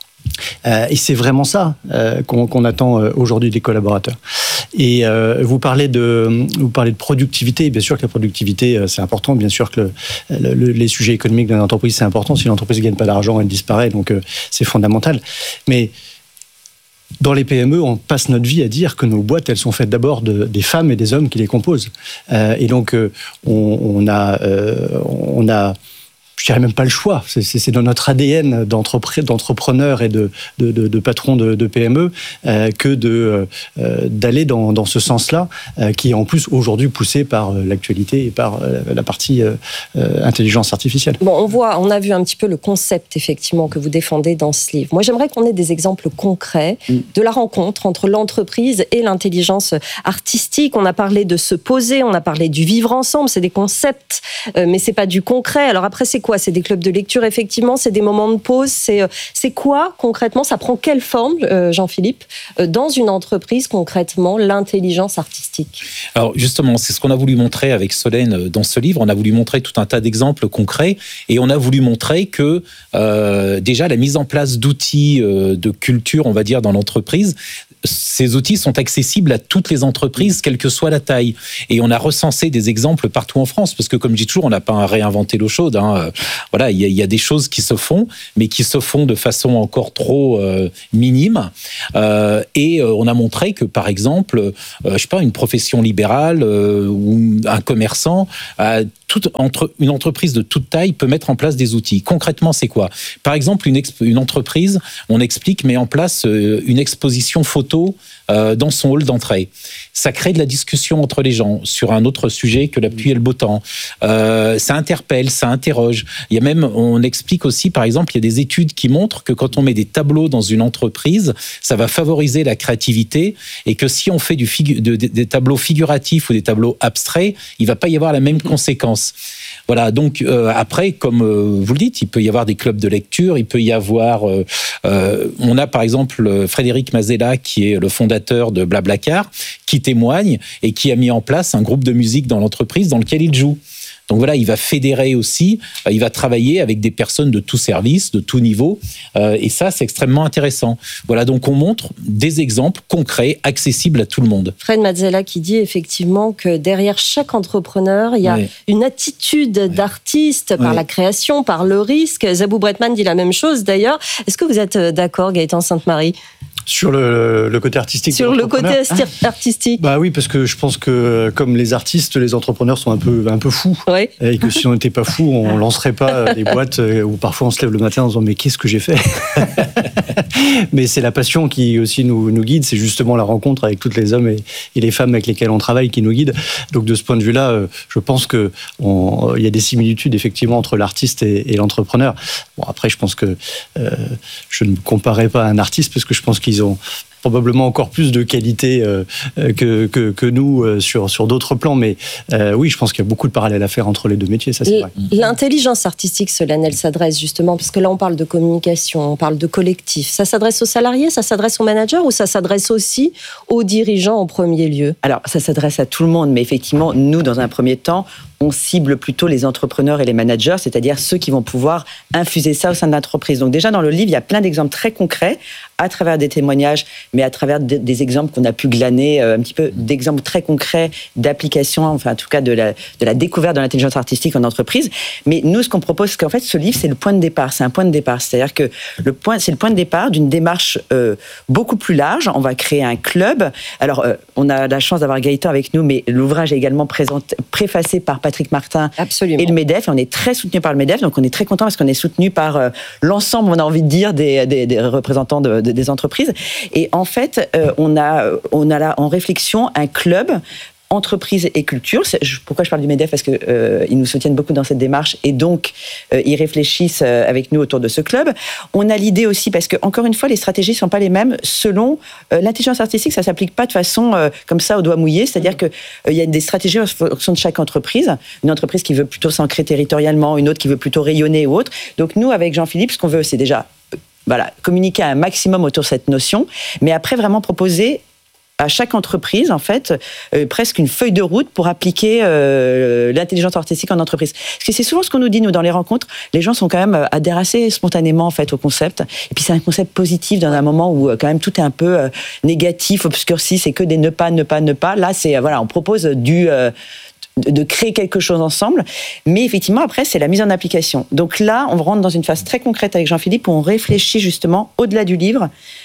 Euh, et c'est vraiment ça euh, qu'on, qu'on attend euh, aujourd'hui des collaborateurs. Et euh, vous parlez de vous parlez de productivité. Bien sûr que la productivité euh, c'est important. Bien sûr que le, le, les sujets économiques d'une entreprise c'est important. Si l'entreprise ne gagne pas d'argent, elle disparaît. Donc euh, c'est fondamental. Mais Dans les P M E, on passe notre vie à dire que nos boîtes, elles sont faites d'abord de, des femmes et des hommes qui les composent. Euh, et donc, euh, on, on a, euh, on a, je dirais même pas le choix. C'est, c'est dans notre A D N d'entrepreneurs et de, de, de, de patrons de, de P M E euh, que de, euh, d'aller dans, dans ce sens-là, euh, qui est en plus aujourd'hui poussé par l'actualité et par euh, la partie euh, euh, intelligence artificielle. Bon, on voit, on a vu un petit peu le concept effectivement que vous défendez dans ce livre. Moi, j'aimerais qu'on ait des exemples concrets mm. de la rencontre entre l'entreprise et l'intelligence artistique. On a parlé de se poser, on a parlé du vivre ensemble. C'est des concepts, euh, mais c'est pas du concret. Alors après, c'est quoi ? C'est des clubs de lecture, effectivement, c'est des moments de pause, c'est, c'est quoi concrètement ? Ça prend quelle forme, euh, Jean-Philippe, euh, dans une entreprise concrètement, l'intelligence artistique ? Alors justement, c'est ce qu'on a voulu montrer avec Solène dans ce livre. On a voulu montrer tout un tas d'exemples concrets et on a voulu montrer que euh, déjà la mise en place d'outils euh, de culture, on va dire, dans l'entreprise, ces outils sont accessibles à toutes les entreprises, quelle que soit la taille. Et on a recensé des exemples partout en France, parce que comme je dis toujours, on n'a pas à réinventer l'eau chaude. Hein. Voilà, il y, y a des choses qui se font, mais qui se font de façon encore trop euh, minime. Euh, et euh, on a montré que, par exemple, euh, je sais pas, une profession libérale euh, ou un commerçant, euh, toute, entre, une entreprise de toute taille peut mettre en place des outils. Concrètement, c'est quoi ? Par exemple, une, exp- une entreprise, on explique, met en place euh, une exposition photo euh, dans son hall d'entrée. Ça crée de la discussion entre les gens sur un autre sujet que la pluie et le beau temps. Euh, ça interpelle, ça interroge. Il y a même, on explique aussi, par exemple, il y a des études qui montrent que quand on met des tableaux dans une entreprise, ça va favoriser la créativité et que si on fait du figu- de, de, des tableaux figuratifs ou des tableaux abstraits, il ne va pas y avoir la même conséquence. Voilà, donc euh, après, comme euh, vous le dites, il peut y avoir des clubs de lecture, il peut y avoir... Euh, euh, on a par exemple Frédéric Mazella, qui est le fondateur de Blablacar, qui témoigne et qui a mis en place un groupe de musique dans l'entreprise dans lequel il joue. Donc voilà, il va fédérer aussi, il va travailler avec des personnes de tout service, de tout niveau, euh, et ça, c'est extrêmement intéressant. Voilà, donc on montre des exemples concrets, accessibles à tout le monde. Fred Mazzella qui dit effectivement que derrière chaque entrepreneur, il y a oui. une attitude oui. d'artiste par oui. la création, par le risque. Zabou Bretman dit la même chose d'ailleurs. Est-ce que vous êtes d'accord, Gaëtan Sainte-Marie ? Sur le, le côté artistique. Sur le côté artistique. Bah oui, parce que je pense que comme les artistes, les entrepreneurs sont un peu un peu fous, oui. et que si on n'était pas fous, on lancerait pas des boîtes où parfois on se lève le matin en disant mais qu'est-ce que j'ai fait. Mais c'est la passion qui aussi nous nous guide, c'est justement la rencontre avec toutes les hommes et, et les femmes avec lesquelles on travaille qui nous guide. Donc de ce point de vue-là, je pense que on, il y a des similitudes effectivement entre l'artiste et, et l'entrepreneur. Bon après, je pense que euh, je ne comparerai pas à un artiste parce que je pense qu'ils ont probablement encore plus de qualité euh, que, que, que nous euh, sur, sur d'autres plans. Mais euh, oui, je pense qu'il y a beaucoup de parallèles à faire entre les deux métiers, ça c'est vrai. L'intelligence artistique, Solène, elle s'adresse justement, parce que là on parle de communication, on parle de collectif. Ça s'adresse aux salariés, ça s'adresse aux managers ou ça s'adresse aussi aux dirigeants en premier lieu ? Alors, ça s'adresse à tout le monde, mais effectivement, nous, dans un premier temps, on cible plutôt les entrepreneurs et les managers, c'est-à-dire ceux qui vont pouvoir infuser ça au sein de l'entreprise. Donc déjà, dans le livre, il y a plein d'exemples très concrets, à travers des témoignages, mais à travers des exemples qu'on a pu glaner, un petit peu d'exemples très concrets d'applications, enfin en tout cas de la, de la découverte de l'intelligence artistique en entreprise. Mais nous, ce qu'on propose, c'est qu'en fait, ce livre, c'est le point de départ. C'est un point de départ. C'est-à-dire que le point, c'est le point de départ d'une démarche euh, beaucoup plus large. On va créer un club. Alors, euh, on a la chance d'avoir Gaëtan avec nous, mais l'ouvrage est également présenté, préfacé par Patrick Martin Absolument. et le MEDEF. Et on est très soutenu par le MEDEF, donc on est très content parce qu'on est soutenu par euh, l'ensemble, on a envie de dire, des, des, des représentants de, de, des entreprises. Et en fait, euh, on a, on a là en réflexion un club entreprise et culture. C'est, pourquoi je parle du MEDEF ? Parce qu'ils euh, nous soutiennent beaucoup dans cette démarche et donc euh, ils réfléchissent euh, avec nous autour de ce club. On a l'idée aussi, parce que encore une fois, les stratégies ne sont pas les mêmes selon euh, l'intelligence artistique. Ça ne s'applique pas de façon euh, comme ça au doigt mouillé. C'est-à-dire qu'il euh, y a des stratégies en fonction de chaque entreprise. Une entreprise qui veut plutôt s'ancrer territorialement, une autre qui veut plutôt rayonner ou autre. Donc nous, avec Jean-Philippe, ce qu'on veut, c'est déjà voilà, communiquer un maximum autour de cette notion, mais après vraiment proposer à chaque entreprise, en fait, euh, presque une feuille de route pour appliquer euh, l'intelligence artistique en entreprise. Parce que c'est souvent ce qu'on nous dit, nous, dans les rencontres. Les gens sont quand même adhèrent assez spontanément, en fait, au concept. Et puis, c'est un concept positif dans un moment où, quand même, tout est un peu euh, négatif, obscurci, c'est que des ne pas, ne pas, ne pas. Là, c'est, euh, voilà, on propose du... Euh, de créer quelque chose ensemble, mais effectivement après c'est la mise en application. Donc là on rentre dans une phase très concrète avec Jean-Philippe où on réfléchit justement au-delà du livre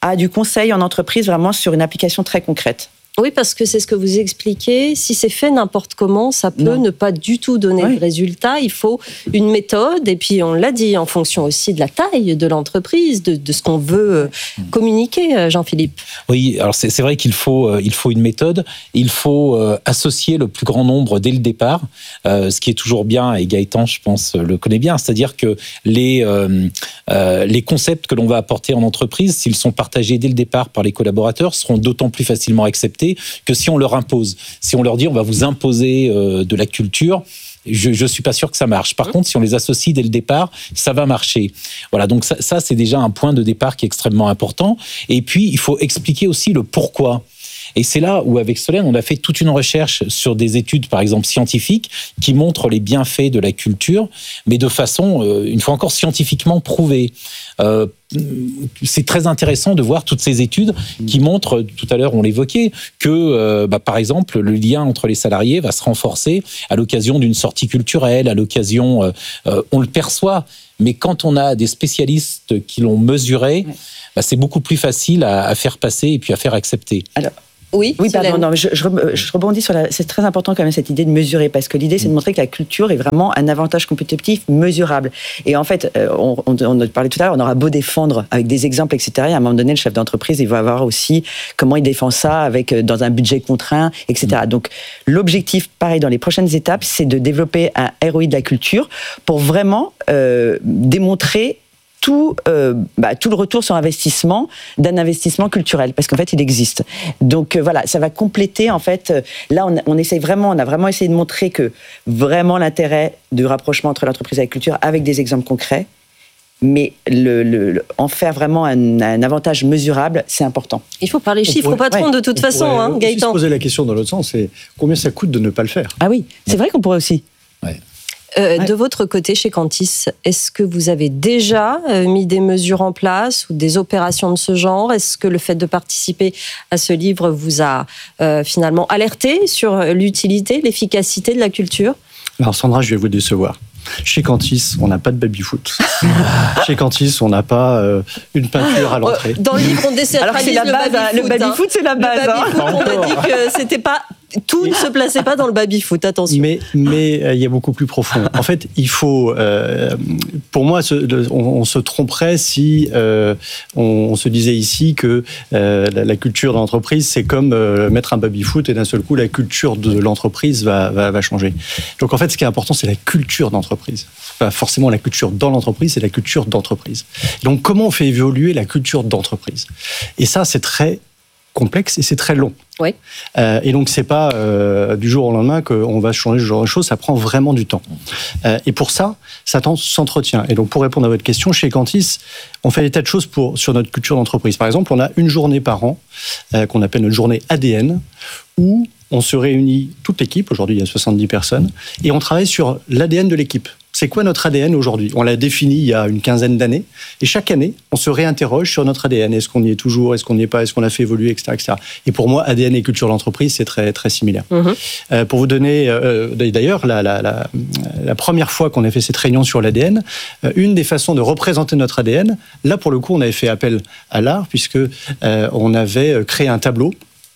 à du conseil en entreprise vraiment sur une application très concrète. Oui, parce que c'est ce que vous expliquez. Si c'est fait n'importe comment, ça peut non. ne pas du tout donner oui. de résultat. Il faut une méthode, et puis on l'a dit, en fonction aussi de la taille de l'entreprise, de, de ce qu'on veut communiquer, Jean-Philippe. Oui, alors c'est, c'est vrai qu'il faut, euh, il faut une méthode. Il faut euh, associer le plus grand nombre dès le départ, euh, ce qui est toujours bien, et Gaëtan, je pense, le connaît bien. C'est-à-dire que les, euh, euh, les concepts que l'on va apporter en entreprise, s'ils sont partagés dès le départ par les collaborateurs, seront d'autant plus facilement acceptés que si on leur impose. Si on leur dit on va vous imposer euh, de la culture, je ne suis pas sûr que ça marche. Par mmh. contre, si on les associe dès le départ, ça va marcher. Voilà, donc ça, ça, c'est déjà un point de départ qui est extrêmement important. Et puis, il faut expliquer aussi le pourquoi. Et c'est là où, avec Solène, on a fait toute une recherche sur des études, par exemple, scientifiques, qui montrent les bienfaits de la culture, mais de façon, euh, une fois encore, scientifiquement prouvée. Euh, c'est très intéressant de voir toutes ces études qui montrent, tout à l'heure on l'évoquait, que euh, bah, par exemple le lien entre les salariés va se renforcer à l'occasion d'une sortie culturelle, à l'occasion, euh, euh, on le perçoit, mais quand on a des spécialistes qui l'ont mesuré, bah, c'est beaucoup plus facile à, à faire passer et puis à faire accepter. Alors... Oui, oui pardon, non, je, je, je rebondis sur la... C'est très important quand même cette idée de mesurer, parce que l'idée c'est de montrer que la culture est vraiment un avantage compétitif mesurable. Et en fait, on, on, on parlait tout à l'heure, on aura beau défendre avec des exemples, et cetera. Et à un moment donné, le chef d'entreprise, il va avoir aussi comment il défend ça avec, dans un budget contraint, et cetera. Donc l'objectif, pareil, dans les prochaines étapes, c'est de développer un R O I de la culture pour vraiment euh, démontrer tout, euh, bah, tout le retour sur investissement d'un investissement culturel, parce qu'en fait, il existe. Donc euh, voilà, ça va compléter, en fait, euh, là, on, on essaye vraiment, on a vraiment essayé de montrer que vraiment l'intérêt du rapprochement entre l'entreprise et la culture avec des exemples concrets, mais le, le, le, en faire vraiment un, un avantage mesurable, c'est important. Il faut parler chiffres pourrait, au patron ouais, de toute façon, hein, Gaëtan. On pourrait se poser la question dans l'autre sens, c'est combien ça coûte de ne pas le faire ? Ah oui, c'est vrai qu'on pourrait aussi. Ouais. Euh, ouais. De votre côté, chez Cantis, est-ce que vous avez déjà euh, mis des mesures en place ou des opérations de ce genre ? Est-ce que le fait de participer à ce livre vous a euh, finalement alerté sur l'utilité, l'efficacité de la culture ? Alors Sandra, je vais vous décevoir. Chez Cantis, on n'a pas de baby-foot. Chez Cantis, on n'a pas euh, une peinture à l'entrée. Dans le livre, on désacralise le baby-foot. Le baby-foot, c'est la base. Le baby-foot, hein. on a dit que c'était pas... Tout ne se plaçait pas dans le baby-foot, attention. Mais mais il euh, y a beaucoup plus profond. En fait, il faut, euh, pour moi, ce, le, on, on se tromperait si euh, on, on se disait ici que euh, la, la culture de l'entreprise, c'est comme euh, mettre un baby-foot et d'un seul coup, la culture de l'entreprise va, va, va changer. Donc en fait, ce qui est important, c'est la culture d'entreprise. Pas forcément la culture dans l'entreprise, c'est la culture d'entreprise. Donc comment on fait évoluer la culture d'entreprise ? Et ça, c'est très complexe et c'est très long. Oui. Euh, et donc c'est pas euh, du jour au lendemain qu'on va changer ce genre de choses, ça prend vraiment du temps. Euh, et pour ça, ça s'entretient. Et donc pour répondre à votre question, chez Cantis, on fait des tas de choses pour, sur notre culture d'entreprise. Par exemple, on a une journée par an euh, qu'on appelle notre journée A D N, où on se réunit toute l'équipe, aujourd'hui il y a soixante-dix personnes, et on travaille sur l'A D N de l'équipe. C'est quoi notre A D N aujourd'hui ? On l'a défini il y a une quinzaine d'années. Et chaque année, on se réinterroge sur notre A D N. Est-ce qu'on y est toujours ? Est-ce qu'on n'y est pas ? Est-ce qu'on l'a fait évoluer, et cetera, et cetera. Et pour moi, A D N et culture d'entreprise, c'est très, très similaire. Mmh. Euh, pour vous donner... Euh, d'ailleurs, la, la, la, la première fois qu'on a fait cette réunion sur l'A D N, euh, une des façons de représenter notre A D N, là, pour le coup, on avait fait appel à l'art, puisque euh, on avait créé un tableau.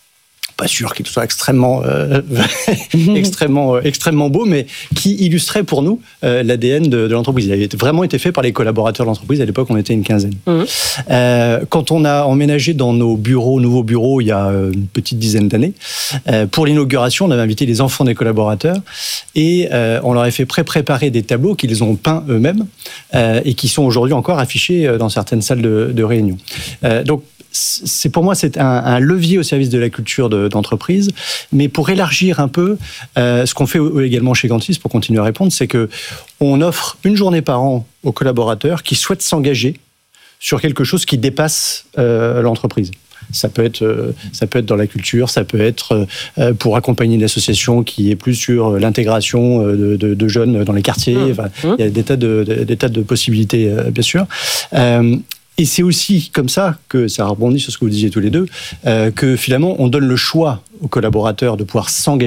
Pas sûr qu'il soit extrêmement, euh, extrêmement, euh, extrêmement beau, mais qui illustrait pour nous euh, l'A D N de, de l'entreprise. Il avait vraiment été fait par les collaborateurs de l'entreprise. À l'époque, on était une quinzaine. Mmh. Euh, quand on a emménagé dans nos bureaux, nouveaux bureaux, il y a une petite dizaine d'années, euh, pour l'inauguration, on avait invité les enfants des collaborateurs et euh, on leur a fait pré-préparer des tableaux qu'ils ont peints eux-mêmes euh, et qui sont aujourd'hui encore affichés dans certaines salles de, de réunion. Euh, donc, c'est pour moi c'est un, un levier au service de la culture de, d'entreprise, mais pour élargir un peu, euh, ce qu'on fait également chez Cantis, pour continuer à répondre, c'est que on offre une journée par an aux collaborateurs qui souhaitent s'engager sur quelque chose qui dépasse euh, l'entreprise. Ça peut être, euh, ça peut être dans la culture, ça peut être euh, pour accompagner une association qui est plus sur l'intégration de, de, de jeunes dans les quartiers. Mmh. Enfin, mmh. Il y a des tas de, des tas de possibilités, euh, bien sûr. Euh, Et c'est aussi comme ça que, ça rebondit sur ce que vous disiez tous les deux, euh, que finalement on donne le choix aux collaborateurs de pouvoir s'engager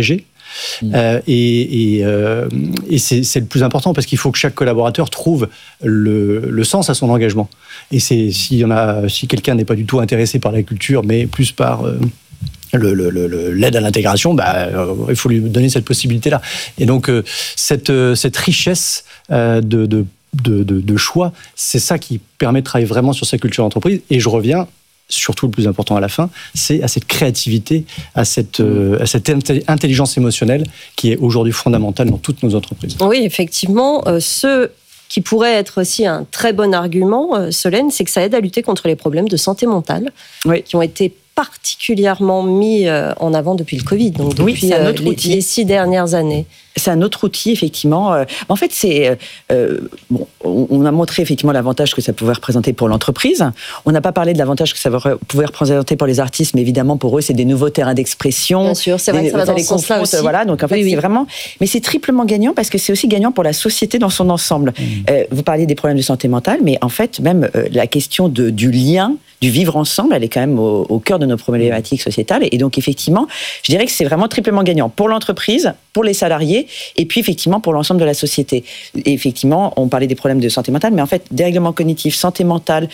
Mmh. Euh, et et, euh, et c'est, c'est le plus important parce qu'il faut que chaque collaborateur trouve le, le sens à son engagement. Et c'est, si, y en a, si quelqu'un n'est pas du tout intéressé par la culture, mais plus par... Euh, Le, le, le, l'aide à l'intégration, bah, euh, il faut lui donner cette possibilité-là. Et donc, euh, cette, euh, cette richesse euh, de, de, de, de, de choix, c'est ça qui permet de travailler vraiment sur sa culture d'entreprise. Et je reviens, surtout le plus important à la fin, c'est à cette créativité, à cette, euh, à cette intelligence émotionnelle qui est aujourd'hui fondamentale dans toutes nos entreprises. Oui, effectivement, euh, ce... qui pourrait être aussi un très bon argument, euh, Solène, c'est que ça aide à lutter contre les problèmes de santé mentale, oui. qui ont été particulièrement mis en avant depuis le Covid, donc depuis oui, euh, les, les six dernières années. C'est un autre outil, effectivement. En fait, c'est euh, bon, on a montré effectivement l'avantage que ça pouvait représenter pour l'entreprise. On n'a pas parlé de l'avantage que ça pouvait représenter pour les artistes, mais évidemment pour eux, c'est des nouveaux terrains d'expression. Bien sûr, c'est vrai des, que ça va dans ce sens-là aussi. Voilà, donc en fait, oui, oui. c'est vraiment. Mais c'est triplement gagnant parce que c'est aussi gagnant pour la société dans son ensemble. Mmh. Euh, vous parliez des problèmes de santé mentale, mais en fait, même euh, la question de, du lien, du vivre ensemble, elle est quand même au, au cœur de nos problématiques sociétales. Et donc, effectivement, je dirais que c'est vraiment triplement gagnant pour l'entreprise, pour les salariés, et puis effectivement pour l'ensemble de la société. Et effectivement, on parlait des problèmes de santé mentale, mais en fait, dérèglement cognitif, santé mentale,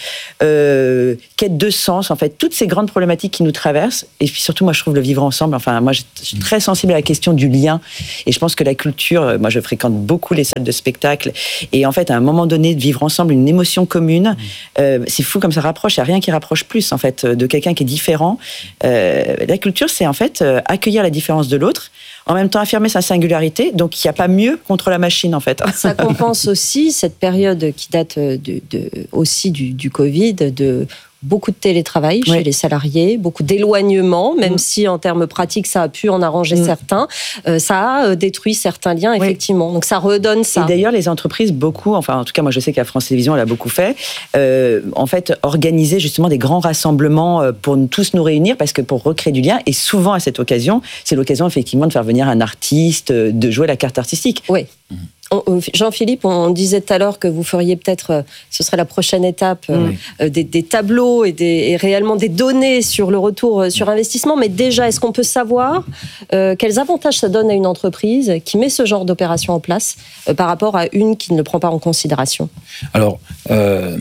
euh, quête de sens, en fait, toutes ces grandes problématiques qui nous traversent. Et puis surtout, moi, je trouve le vivre ensemble. Enfin, moi, je suis très sensible à la question du lien. Et je pense que la culture, moi, je fréquente beaucoup les salles de spectacle. Et en fait, à un moment donné, de vivre ensemble une émotion commune, euh, c'est fou comme ça rapproche. Il n'y a rien qui rapproche plus, en fait, de quelqu'un qui est différent. Euh, la culture, c'est en fait euh, accueillir la différence de l'autre, en même temps affirmer sa singularité, donc il n'y a pas mieux contre la machine en fait. Ça compense aussi cette période qui date de, de, aussi du, du Covid, de beaucoup de télétravail chez oui. les salariés, beaucoup d'éloignement, même mmh. si en termes pratiques ça a pu en arranger mmh. certains, euh, ça a détruit certains liens effectivement. Oui. Donc ça redonne ça. Et d'ailleurs les entreprises beaucoup, enfin en tout cas moi je sais qu'à France Télévisions elle a beaucoup fait, euh, en fait organiser justement des grands rassemblements pour tous nous réunir parce que pour recréer du lien et souvent à cette occasion c'est l'occasion effectivement de faire venir un artiste, de jouer la carte artistique. Oui. Mmh. Jean-Philippe, on disait tout à l'heure que vous feriez peut-être, ce serait la prochaine étape, oui. euh, des, des tableaux et, des, et réellement des données sur le retour sur investissement. Mais déjà, est-ce qu'on peut savoir euh, quels avantages ça donne à une entreprise qui met ce genre d'opération en place euh, par rapport à une qui ne le prend pas en considération ? Alors, euh,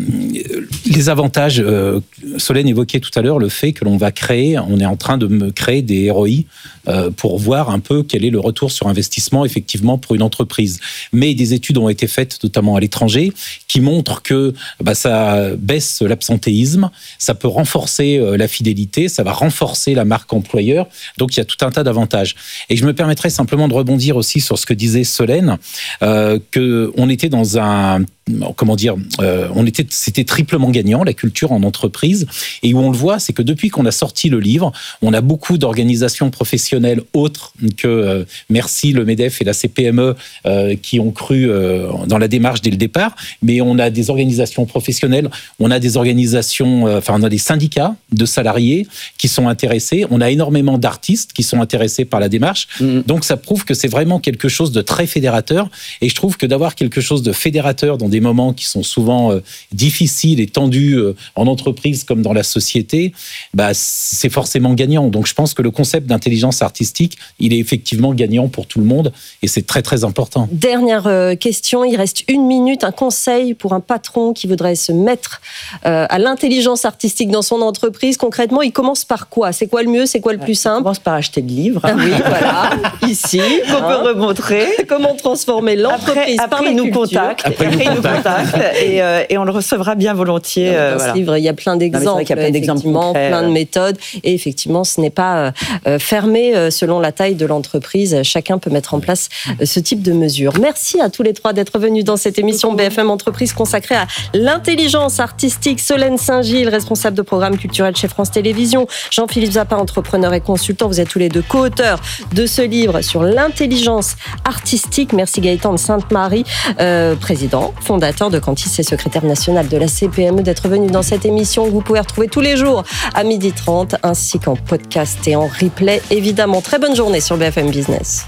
les avantages, euh, Solène évoquait tout à l'heure le fait que l'on va créer, on est en train de me créer des R O I euh, pour voir un peu quel est le retour sur investissement effectivement pour une entreprise. Mais des études ont été faites, notamment à l'étranger, qui montrent que bah, ça baisse l'absentéisme, ça peut renforcer la fidélité, ça va renforcer la marque employeur. Donc, il y a tout un tas d'avantages. Et je me permettrais simplement de rebondir aussi sur ce que disait Solène, euh, qu'on était dans un... Comment dire, euh, on était, c'était triplement gagnant, la culture en entreprise. Et où on le voit, c'est que depuis qu'on a sorti le livre, on a beaucoup d'organisations professionnelles autres que euh, Merci, le MEDEF et la C P M E euh, qui ont cru euh, dans la démarche dès le départ. Mais on a des organisations professionnelles, on a des organisations, euh, enfin on a des syndicats de salariés qui sont intéressés. On a énormément d'artistes qui sont intéressés par la démarche. Mmh. Donc ça prouve que c'est vraiment quelque chose de très fédérateur. Et je trouve que d'avoir quelque chose de fédérateur dans des moments qui sont souvent euh, difficiles et tendus euh, en entreprise comme dans la société, bah, c'est forcément gagnant. Donc je pense que le concept d'intelligence artistique, il est effectivement gagnant pour tout le monde et c'est très très important. Dernière euh, question, il reste une minute, un conseil pour un patron qui voudrait se mettre euh, à l'intelligence artistique dans son entreprise. Concrètement, il commence par quoi ? C'est quoi le mieux ? C'est quoi le plus simple ? Il commence par acheter de livres. Ah oui, voilà, ici, qu'on hein. peut remontrer. Comment transformer l'entreprise après, par après, la il nous culture. contacte. Après, après, il nous contacte et, euh, et on le recevra bien volontiers. Dans euh, ce voilà. livre, il y a plein d'exemples, il y a plein d'exemples concrets, plein de méthodes. Et effectivement, ce n'est pas euh, fermé euh, selon la taille de l'entreprise. Chacun peut mettre en place euh, ce type de mesures. Merci à tous les trois d'être venus dans cette émission B F M Entreprise consacrée à l'intelligence artistique. Solène Saint-Gilles, responsable de programme culturel chez France Télévisions. Jean-Philippe Zappa, entrepreneur et consultant. Vous êtes tous les deux co-auteurs de ce livre sur l'intelligence artistique. Merci Gaëtan de Sainte-Marie, euh, président, fondateur de Cantis et secrétaire national de la C P M E, d'être venu dans cette émission que vous pouvez retrouver tous les jours à midi trente, ainsi qu'en podcast et en replay, évidemment. Très bonne journée sur B F M Business.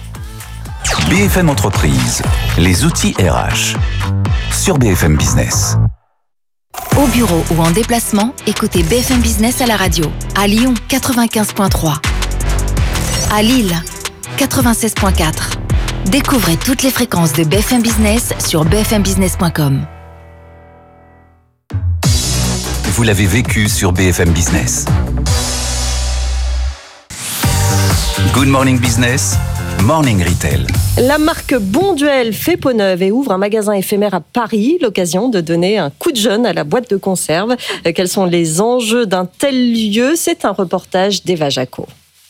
B F M Entreprise, les outils R H, sur B F M Business. Au bureau ou en déplacement, écoutez B F M Business à la radio. À Lyon, quatre-vingt-quinze virgule trois. À Lille, quatre-vingt-seize virgule quatre. Découvrez toutes les fréquences de B F M Business sur b f m business point com. Vous l'avez vécu sur B F M Business. Good Morning Business, Morning Retail. La marque Bonduelle fait peau neuve et ouvre un magasin éphémère à Paris. L'occasion de donner un coup de jeune à la boîte de conserve. Quels sont les enjeux d'un tel lieu? C'est un reportage d'Eva Jaco.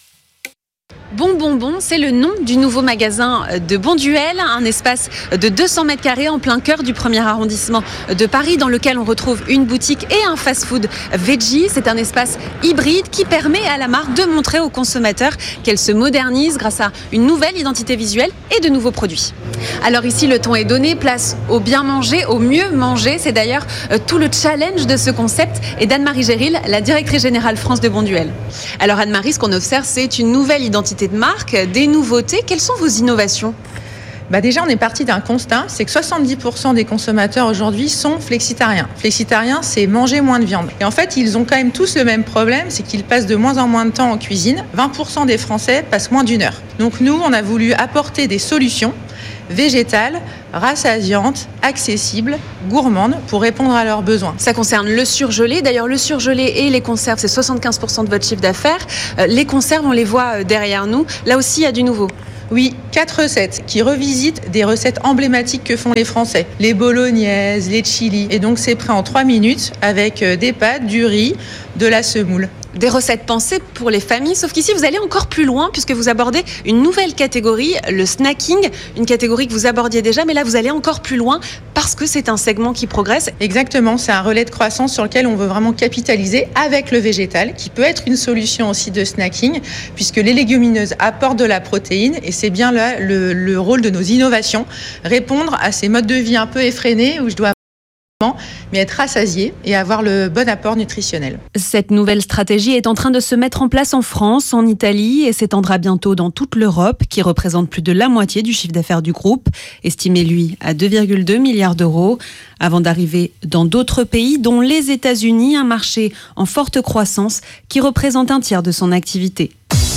Bon Bon Bon, c'est le nom du nouveau magasin de Bonduelle, un espace de deux cents mètres carrés en plein cœur du premier arrondissement de Paris, dans lequel on retrouve une boutique et un fast-food veggie. C'est un espace hybride qui permet à la marque de montrer aux consommateurs qu'elle se modernise grâce à une nouvelle identité visuelle et de nouveaux produits. Alors ici, le ton est donné, place au bien manger, au mieux manger. C'est d'ailleurs tout le challenge de ce concept et d'Anne-Marie Géril, la directrice générale France de Bonduelle. Alors Anne-Marie, ce qu'on observe, c'est une nouvelle identité de marque, des nouveautés. Quelles sont vos innovations ? Bah déjà, on est parti d'un constat, c'est que soixante-dix pour cent des consommateurs aujourd'hui sont flexitariens. Flexitariens, c'est manger moins de viande. Et en fait, ils ont quand même tous le même problème, c'est qu'ils passent de moins en moins de temps en cuisine. vingt pour cent des Français passent moins d'une heure. Donc nous, on a voulu apporter des solutions végétales, rassasiantes, accessibles, gourmandes pour répondre à leurs besoins. Ça concerne le surgelé. D'ailleurs, le surgelé et les conserves, c'est soixante-quinze pour cent de votre chiffre d'affaires. Les conserves, on les voit derrière nous. Là aussi, il y a du nouveau. Oui, quatre recettes qui revisitent des recettes emblématiques que font les Français. Les bolognaises, les chilis. Et donc, c'est prêt en trois minutes avec des pâtes, du riz, de la semoule. Des recettes pensées pour les familles, sauf qu'ici, vous allez encore plus loin puisque vous abordez une nouvelle catégorie, le snacking, une catégorie que vous abordiez déjà, mais là, vous allez encore plus loin parce que c'est un segment qui progresse. Exactement, c'est un relais de croissance sur lequel on veut vraiment capitaliser avec le végétal, qui peut être une solution aussi de snacking, puisque les légumineuses apportent de la protéine et c'est bien là le, le rôle de nos innovations, répondre à ces modes de vie un peu effrénés où je dois mais être rassasié et avoir le bon apport nutritionnel. Cette nouvelle stratégie est en train de se mettre en place en France, en Italie et s'étendra bientôt dans toute l'Europe, qui représente plus de la moitié du chiffre d'affaires du groupe, estimé lui à deux virgule deux milliards d'euros, avant d'arriver dans d'autres pays, dont les États-Unis, un marché en forte croissance qui représente un tiers de son activité.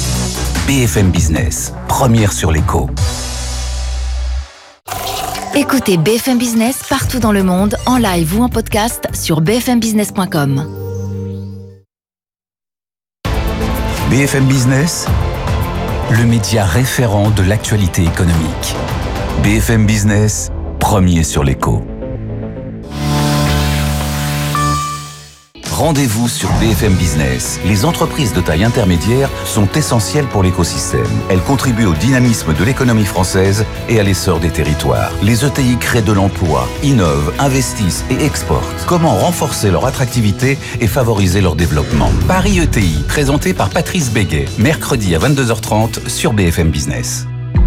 B F M Business, première sur l'écho. Écoutez B F M Business partout dans le monde, en live ou en podcast sur b f m business point com. B F M Business, le média référent de l'actualité économique. B F M Business, premier sur l'écho. Rendez-vous sur B F M Business. Les entreprises de taille intermédiaire sont essentielles pour l'écosystème. Elles contribuent au dynamisme de l'économie française et à l'essor des territoires. Les E T I créent de l'emploi, innovent, investissent et exportent. Comment renforcer leur attractivité et favoriser leur développement ? Paris E T I, présenté par Patrice Béguet, mercredi à vingt-deux heures trente sur B F M Business.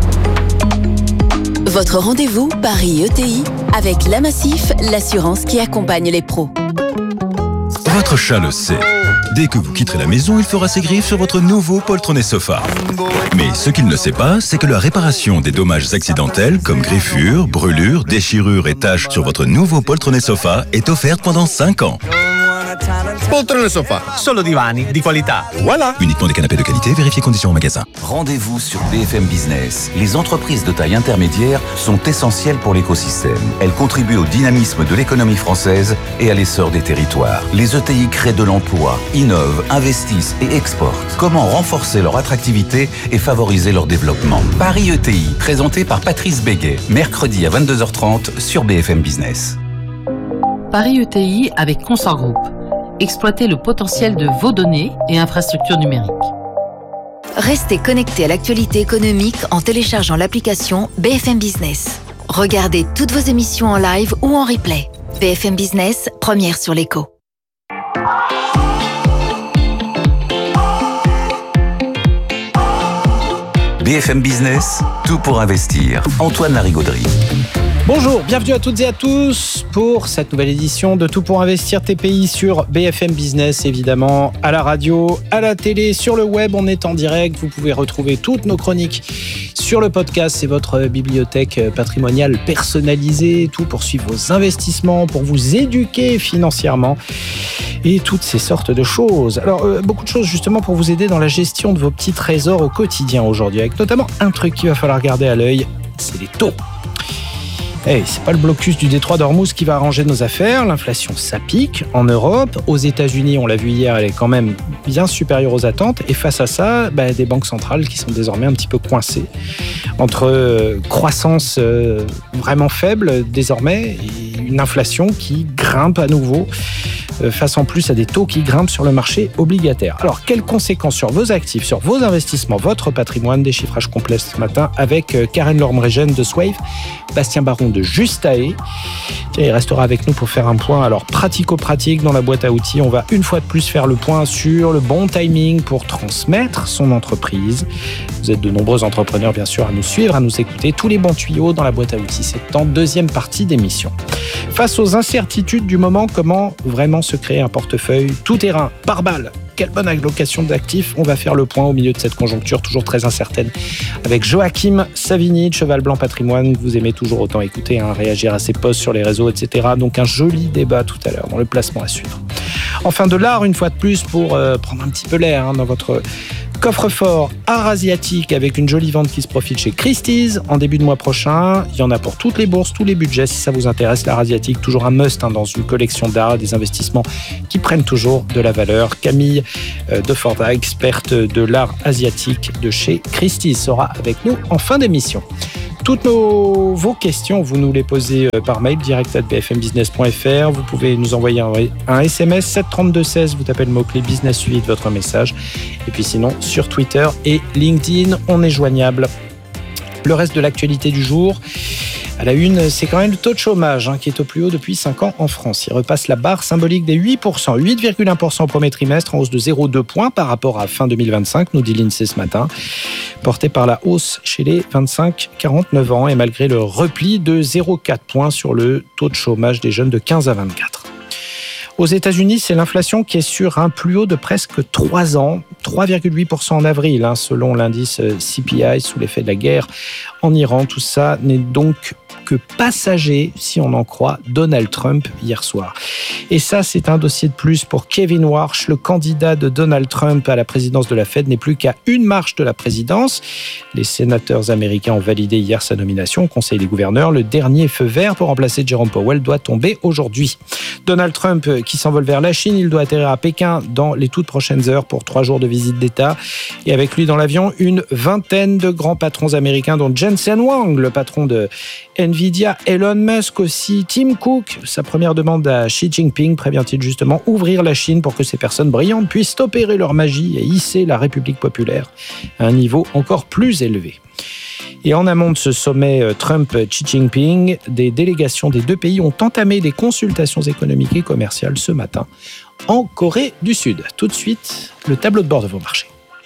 Votre rendez-vous Paris E T I avec La Massif, l'assurance qui accompagne les pros. Votre chat le sait. Dès que vous quitterez la maison, il fera ses griffes sur votre nouveau poltronné sofa. Mais ce qu'il ne sait pas, c'est que la réparation des dommages accidentels comme griffures, brûlures, déchirures et taches sur votre nouveau poltronné sofa est offerte pendant cinq ans. Poltrone sofa, solo divani di qualità. Voilà. Uniquement des canapés de qualité, vérifiez conditions au magasin. Rendez-vous sur B F M Business. Les entreprises de taille intermédiaire sont essentielles pour l'écosystème. Elles contribuent au dynamisme de l'économie française et à l'essor des territoires. Les E T I créent de l'emploi, innovent, investissent et exportent. Comment renforcer leur attractivité et favoriser leur développement ? Paris E T I, présenté par Patrice Béguet, mercredi à vingt-deux heures trente sur B F M Business. Paris E T I avec Consort Group. Exploiter le potentiel de vos données et infrastructures numériques. Restez connectés à l'actualité économique en téléchargeant l'application B F M Business. Regardez toutes vos émissions en live ou en replay. B F M Business, première sur l'écho. B F M Business, tout pour investir. Antoine Larigauderie. Bonjour, bienvenue à toutes et à tous pour cette nouvelle édition de Tout pour investir T P I sur B F M Business, évidemment, à la radio, à la télé, sur le web, on est en direct. Vous pouvez retrouver toutes nos chroniques sur le podcast. C'est votre bibliothèque patrimoniale personnalisée, tout pour suivre vos investissements, pour vous éduquer financièrement et toutes ces sortes de choses. Alors, euh, beaucoup de choses justement pour vous aider dans la gestion de vos petits trésors au quotidien aujourd'hui, avec notamment un truc qu'il va falloir garder à l'œil, c'est les taux. Hey, c'est pas le blocus du détroit d'Ormuz qui va arranger nos affaires. L'inflation, ça pique en Europe. Aux États-Unis, on l'a vu hier, elle est quand même bien supérieure aux attentes. Et face à ça, bah, des banques centrales qui sont désormais un petit peu coincées entre euh, croissance euh, vraiment faible désormais et une inflation qui grimpe à nouveau, euh, face en plus à des taux qui grimpent sur le marché obligataire. Alors, quelles conséquences sur vos actifs, sur vos investissements, votre patrimoine? Déchiffrage complet ce matin avec euh, Karen Lormregen de Swave, Bastien Baron de Justae. Tiens, il restera avec nous pour faire un point alors pratico-pratique dans la boîte à outils. On va une fois de plus faire le point sur le bon timing pour transmettre son entreprise. Vous êtes de nombreux entrepreneurs bien sûr à nous suivre, à nous écouter. Tous les bons tuyaux dans la boîte à outils, c'est en deuxième partie d'émission. Face aux incertitudes du moment, comment vraiment se créer un portefeuille tout terrain, par balle? Quelle bonne allocation d'actifs? On va faire le point au milieu de cette conjoncture toujours très incertaine avec Joachim Savigny de Cheval Blanc Patrimoine. Vous aimez toujours autant écouter, hein, réagir à ses posts sur les réseaux, et cetera. Donc un joli débat tout à l'heure dans le placement à suivre. Enfin de l'art, une fois de plus, pour euh, prendre un petit peu l'air hein, dans votre coffre-fort art asiatique avec une jolie vente qui se profile chez Christie's en début de mois prochain. Il y en a pour toutes les bourses, tous les budgets. Si ça vous intéresse, l'art asiatique, toujours un must hein, dans une collection d'art, des investissements qui prennent toujours de la valeur. Camille euh, de Forda, experte de l'art asiatique de chez Christie's, sera avec nous en fin d'émission. Toutes nos, vos questions, vous nous les posez par mail, direct arobase b f m business point f r. Vous pouvez nous envoyer un, un S M S sept trente-deux seize, vous tapez le mot-clé business suivi de votre message. Et puis sinon, sur Twitter et LinkedIn, on est joignable. Le reste de l'actualité du jour, à la une, c'est quand même le taux de chômage hein, qui est au plus haut depuis cinq ans en France. Il repasse la barre symbolique des huit pour cent, huit virgule un pour cent au premier trimestre, en hausse de zéro virgule deux points par rapport à fin deux mille vingt-cinq, nous dit l'INSEE ce matin, porté par la hausse chez les vingt-cinq à quarante-neuf ans et malgré le repli de zéro virgule quatre points sur le taux de chômage des jeunes de quinze à vingt-quatre. Aux États-Unis, c'est l'inflation qui est sur un plus haut de presque trois ans, trois virgule huit pour cent en avril, hein, selon l'indice C P I, sous l'effet de la guerre en Iran. Tout ça n'est donc que passager, si on en croit Donald Trump hier soir. Et ça, c'est un dossier de plus pour Kevin Warsh, le candidat de Donald Trump à la présidence de la Fed n'est plus qu'à une marche de la présidence. Les sénateurs américains ont validé hier sa nomination au Conseil des gouverneurs. Le dernier feu vert pour remplacer Jerome Powell doit tomber aujourd'hui. Donald Trump qui s'envole vers la Chine, il doit atterrir à Pékin dans les toutes prochaines heures pour trois jours de visite d'État. Et avec lui dans l'avion, une vingtaine de grands patrons américains, dont Jensen Huang, le patron de Nvidia, Elon Musk aussi, Tim Cook. Sa première demande à Xi Jinping prévient-il justement ouvrir la Chine pour que ces personnes brillantes puissent opérer leur magie et hisser la République populaire à un niveau encore plus élevé. Et en amont de ce sommet Trump-Xi Jinping, des délégations des deux pays ont entamé des consultations économiques et commerciales ce matin en Corée du Sud. Tout de suite, le tableau de bord de vos marchés.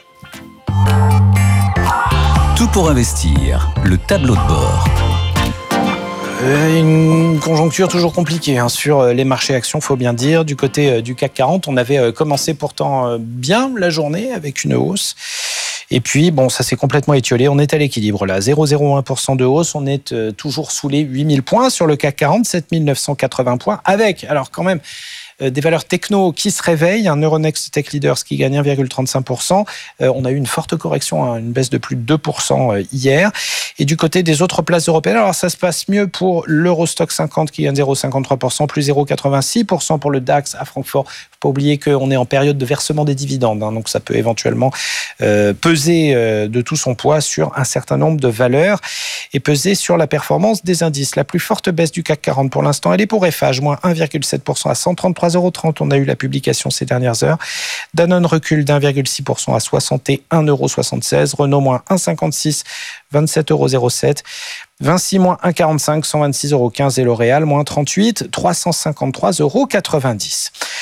Tout pour investir, le tableau de bord. Une conjoncture toujours compliquée hein, sur les marchés actions, faut bien dire. Du côté du C A C quarante, on avait commencé pourtant bien la journée avec une hausse. Et puis, bon, ça s'est complètement étiolé. On est à l'équilibre là. zéro virgule zéro un pour cent de hausse. On est euh, toujours sous les huit mille points sur le C A C quarante, sept mille neuf cent quatre-vingts points. Avec, alors quand même, euh, des valeurs techno qui se réveillent. Un Euronext Tech Leaders qui gagne un virgule trente-cinq pour cent. Euh, on a eu une forte correction, hein, une baisse de plus de deux pour cent euh, hier. Et du côté des autres places européennes, alors ça se passe mieux pour l'Eurostock cinquante qui gagne zéro virgule cinquante-trois pour cent, plus zéro virgule quatre-vingt-six pour cent pour le DAX à Francfort. Faut pas oublier qu'on est en période de versement des dividendes, hein, donc ça peut éventuellement euh, peser euh, de tout son poids sur un certain nombre de valeurs et peser sur la performance des indices. La plus forte baisse du C A C quarante pour l'instant, elle est pour F H, moins un virgule sept pour cent à cent trente-trois euros trente. On a eu la publication ces dernières heures. Danone recule d'un virgule six pour cent à soixante et un euros soixante-seize. Renault, moins un virgule cinquante-six, vingt-sept euros zéro sept. Vinci, moins un virgule quarante-cinq, cent vingt-six euros quinze. Et L'Oréal, moins trente-huit, trois cent cinquante-trois euros quatre-vingt-dix.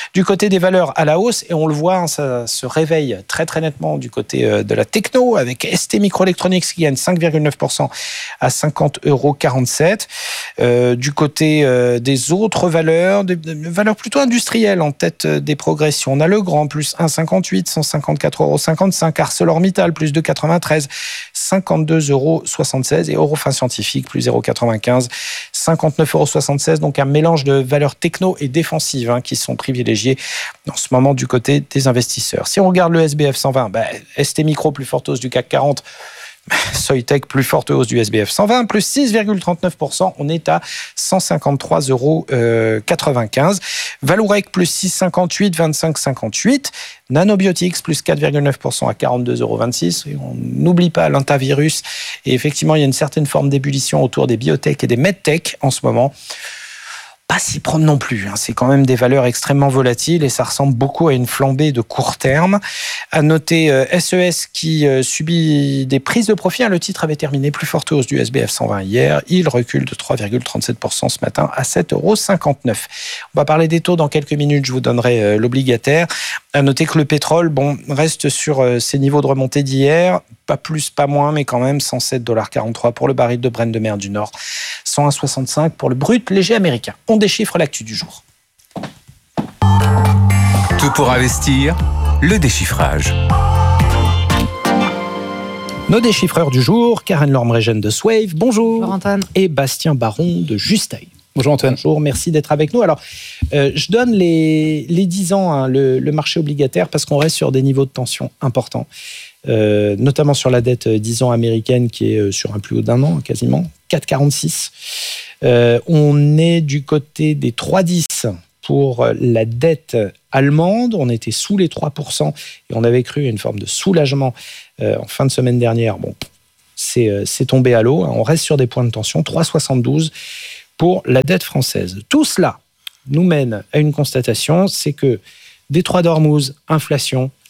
Du côté des valeurs à la hausse, et on le voit, hein, ça se réveille très très nettement du côté euh, de la techno, avec S T Microelectronics qui gagne cinq virgule neuf pour cent à cinquante euros quarante-sept. Euh, du côté euh, des autres valeurs, des, des valeurs plutôt industrielles en tête des progressions, on a Legrand plus un virgule cinquante-huit, cent cinquante-quatre euros cinquante-cinq, ArcelorMittal plus deux virgule quatre-vingt-treize, cinquante-deux euros soixante-seize, et Eurofin Scientifique plus zéro virgule quatre-vingt-quinze, cinquante-neuf euros soixante-seize. Donc un mélange de valeurs techno et défensives hein, qui sont privilégiées en ce moment du côté des investisseurs. Si on regarde le S B F cent vingt, bah, S T Micro plus forte hausse du C A C quarante, Soitec plus forte hausse du S B F cent vingt, plus six virgule trente-neuf pour cent, on est à cent cinquante-trois euros quatre-vingt-quinze. Valourec plus six virgule cinquante-huit, vingt-cinq virgule cinquante-huit. Nanobiotics plus quatre virgule neuf pour cent à quarante-deux euros vingt-six. Et on n'oublie pas l'antivirus. Et effectivement, il y a une certaine forme d'ébullition autour des biotech et des medtech en ce moment. Pas s'y prendre non plus. Hein. C'est quand même des valeurs extrêmement volatiles et ça ressemble beaucoup à une flambée de court terme. À noter euh, S E S qui euh, subit des prises de profit. Hein. Le titre avait terminé plus forte hausse du S B F cent vingt hier. Il recule de trois virgule trente-sept pour cent ce matin à sept euros cinquante-neuf. On va parler des taux dans quelques minutes. Je vous donnerai euh, l'obligataire. À noter que le pétrole, bon, reste sur euh, ses niveaux de remontée d'hier. Pas plus, pas moins, mais quand même cent sept virgule quarante-trois dollars pour le baril de Brent de mer du Nord. cent un virgule soixante-cinq pour le brut léger américain. On déchiffre l'actu du jour. Tout pour investir, le déchiffrage. Nos déchiffreurs du jour, Karen Lormregen de Swave, bonjour. Bonjour Antoine. Et Bastien Baron de Justeuil. Bonjour Antoine. Bonjour, merci d'être avec nous. Alors, euh, je donne les, les dix ans, hein, le, le marché obligataire, parce qu'on reste sur des niveaux de tension importants. Euh, notamment sur la dette dix ans américaine qui est sur un plus haut d'un an, quasiment, quatre virgule quarante-six. Euh, on est du côté des trois virgule dix pour la dette allemande. On était sous les trois pour cent et on avait cru à une forme de soulagement euh, en fin de semaine dernière. Bon, c'est, c'est tombé à l'eau. On reste sur des points de tension, trois virgule soixante-douze pour la dette française. Tout cela nous mène à une constatation, c'est que Détroit d'Ormuz, inflation,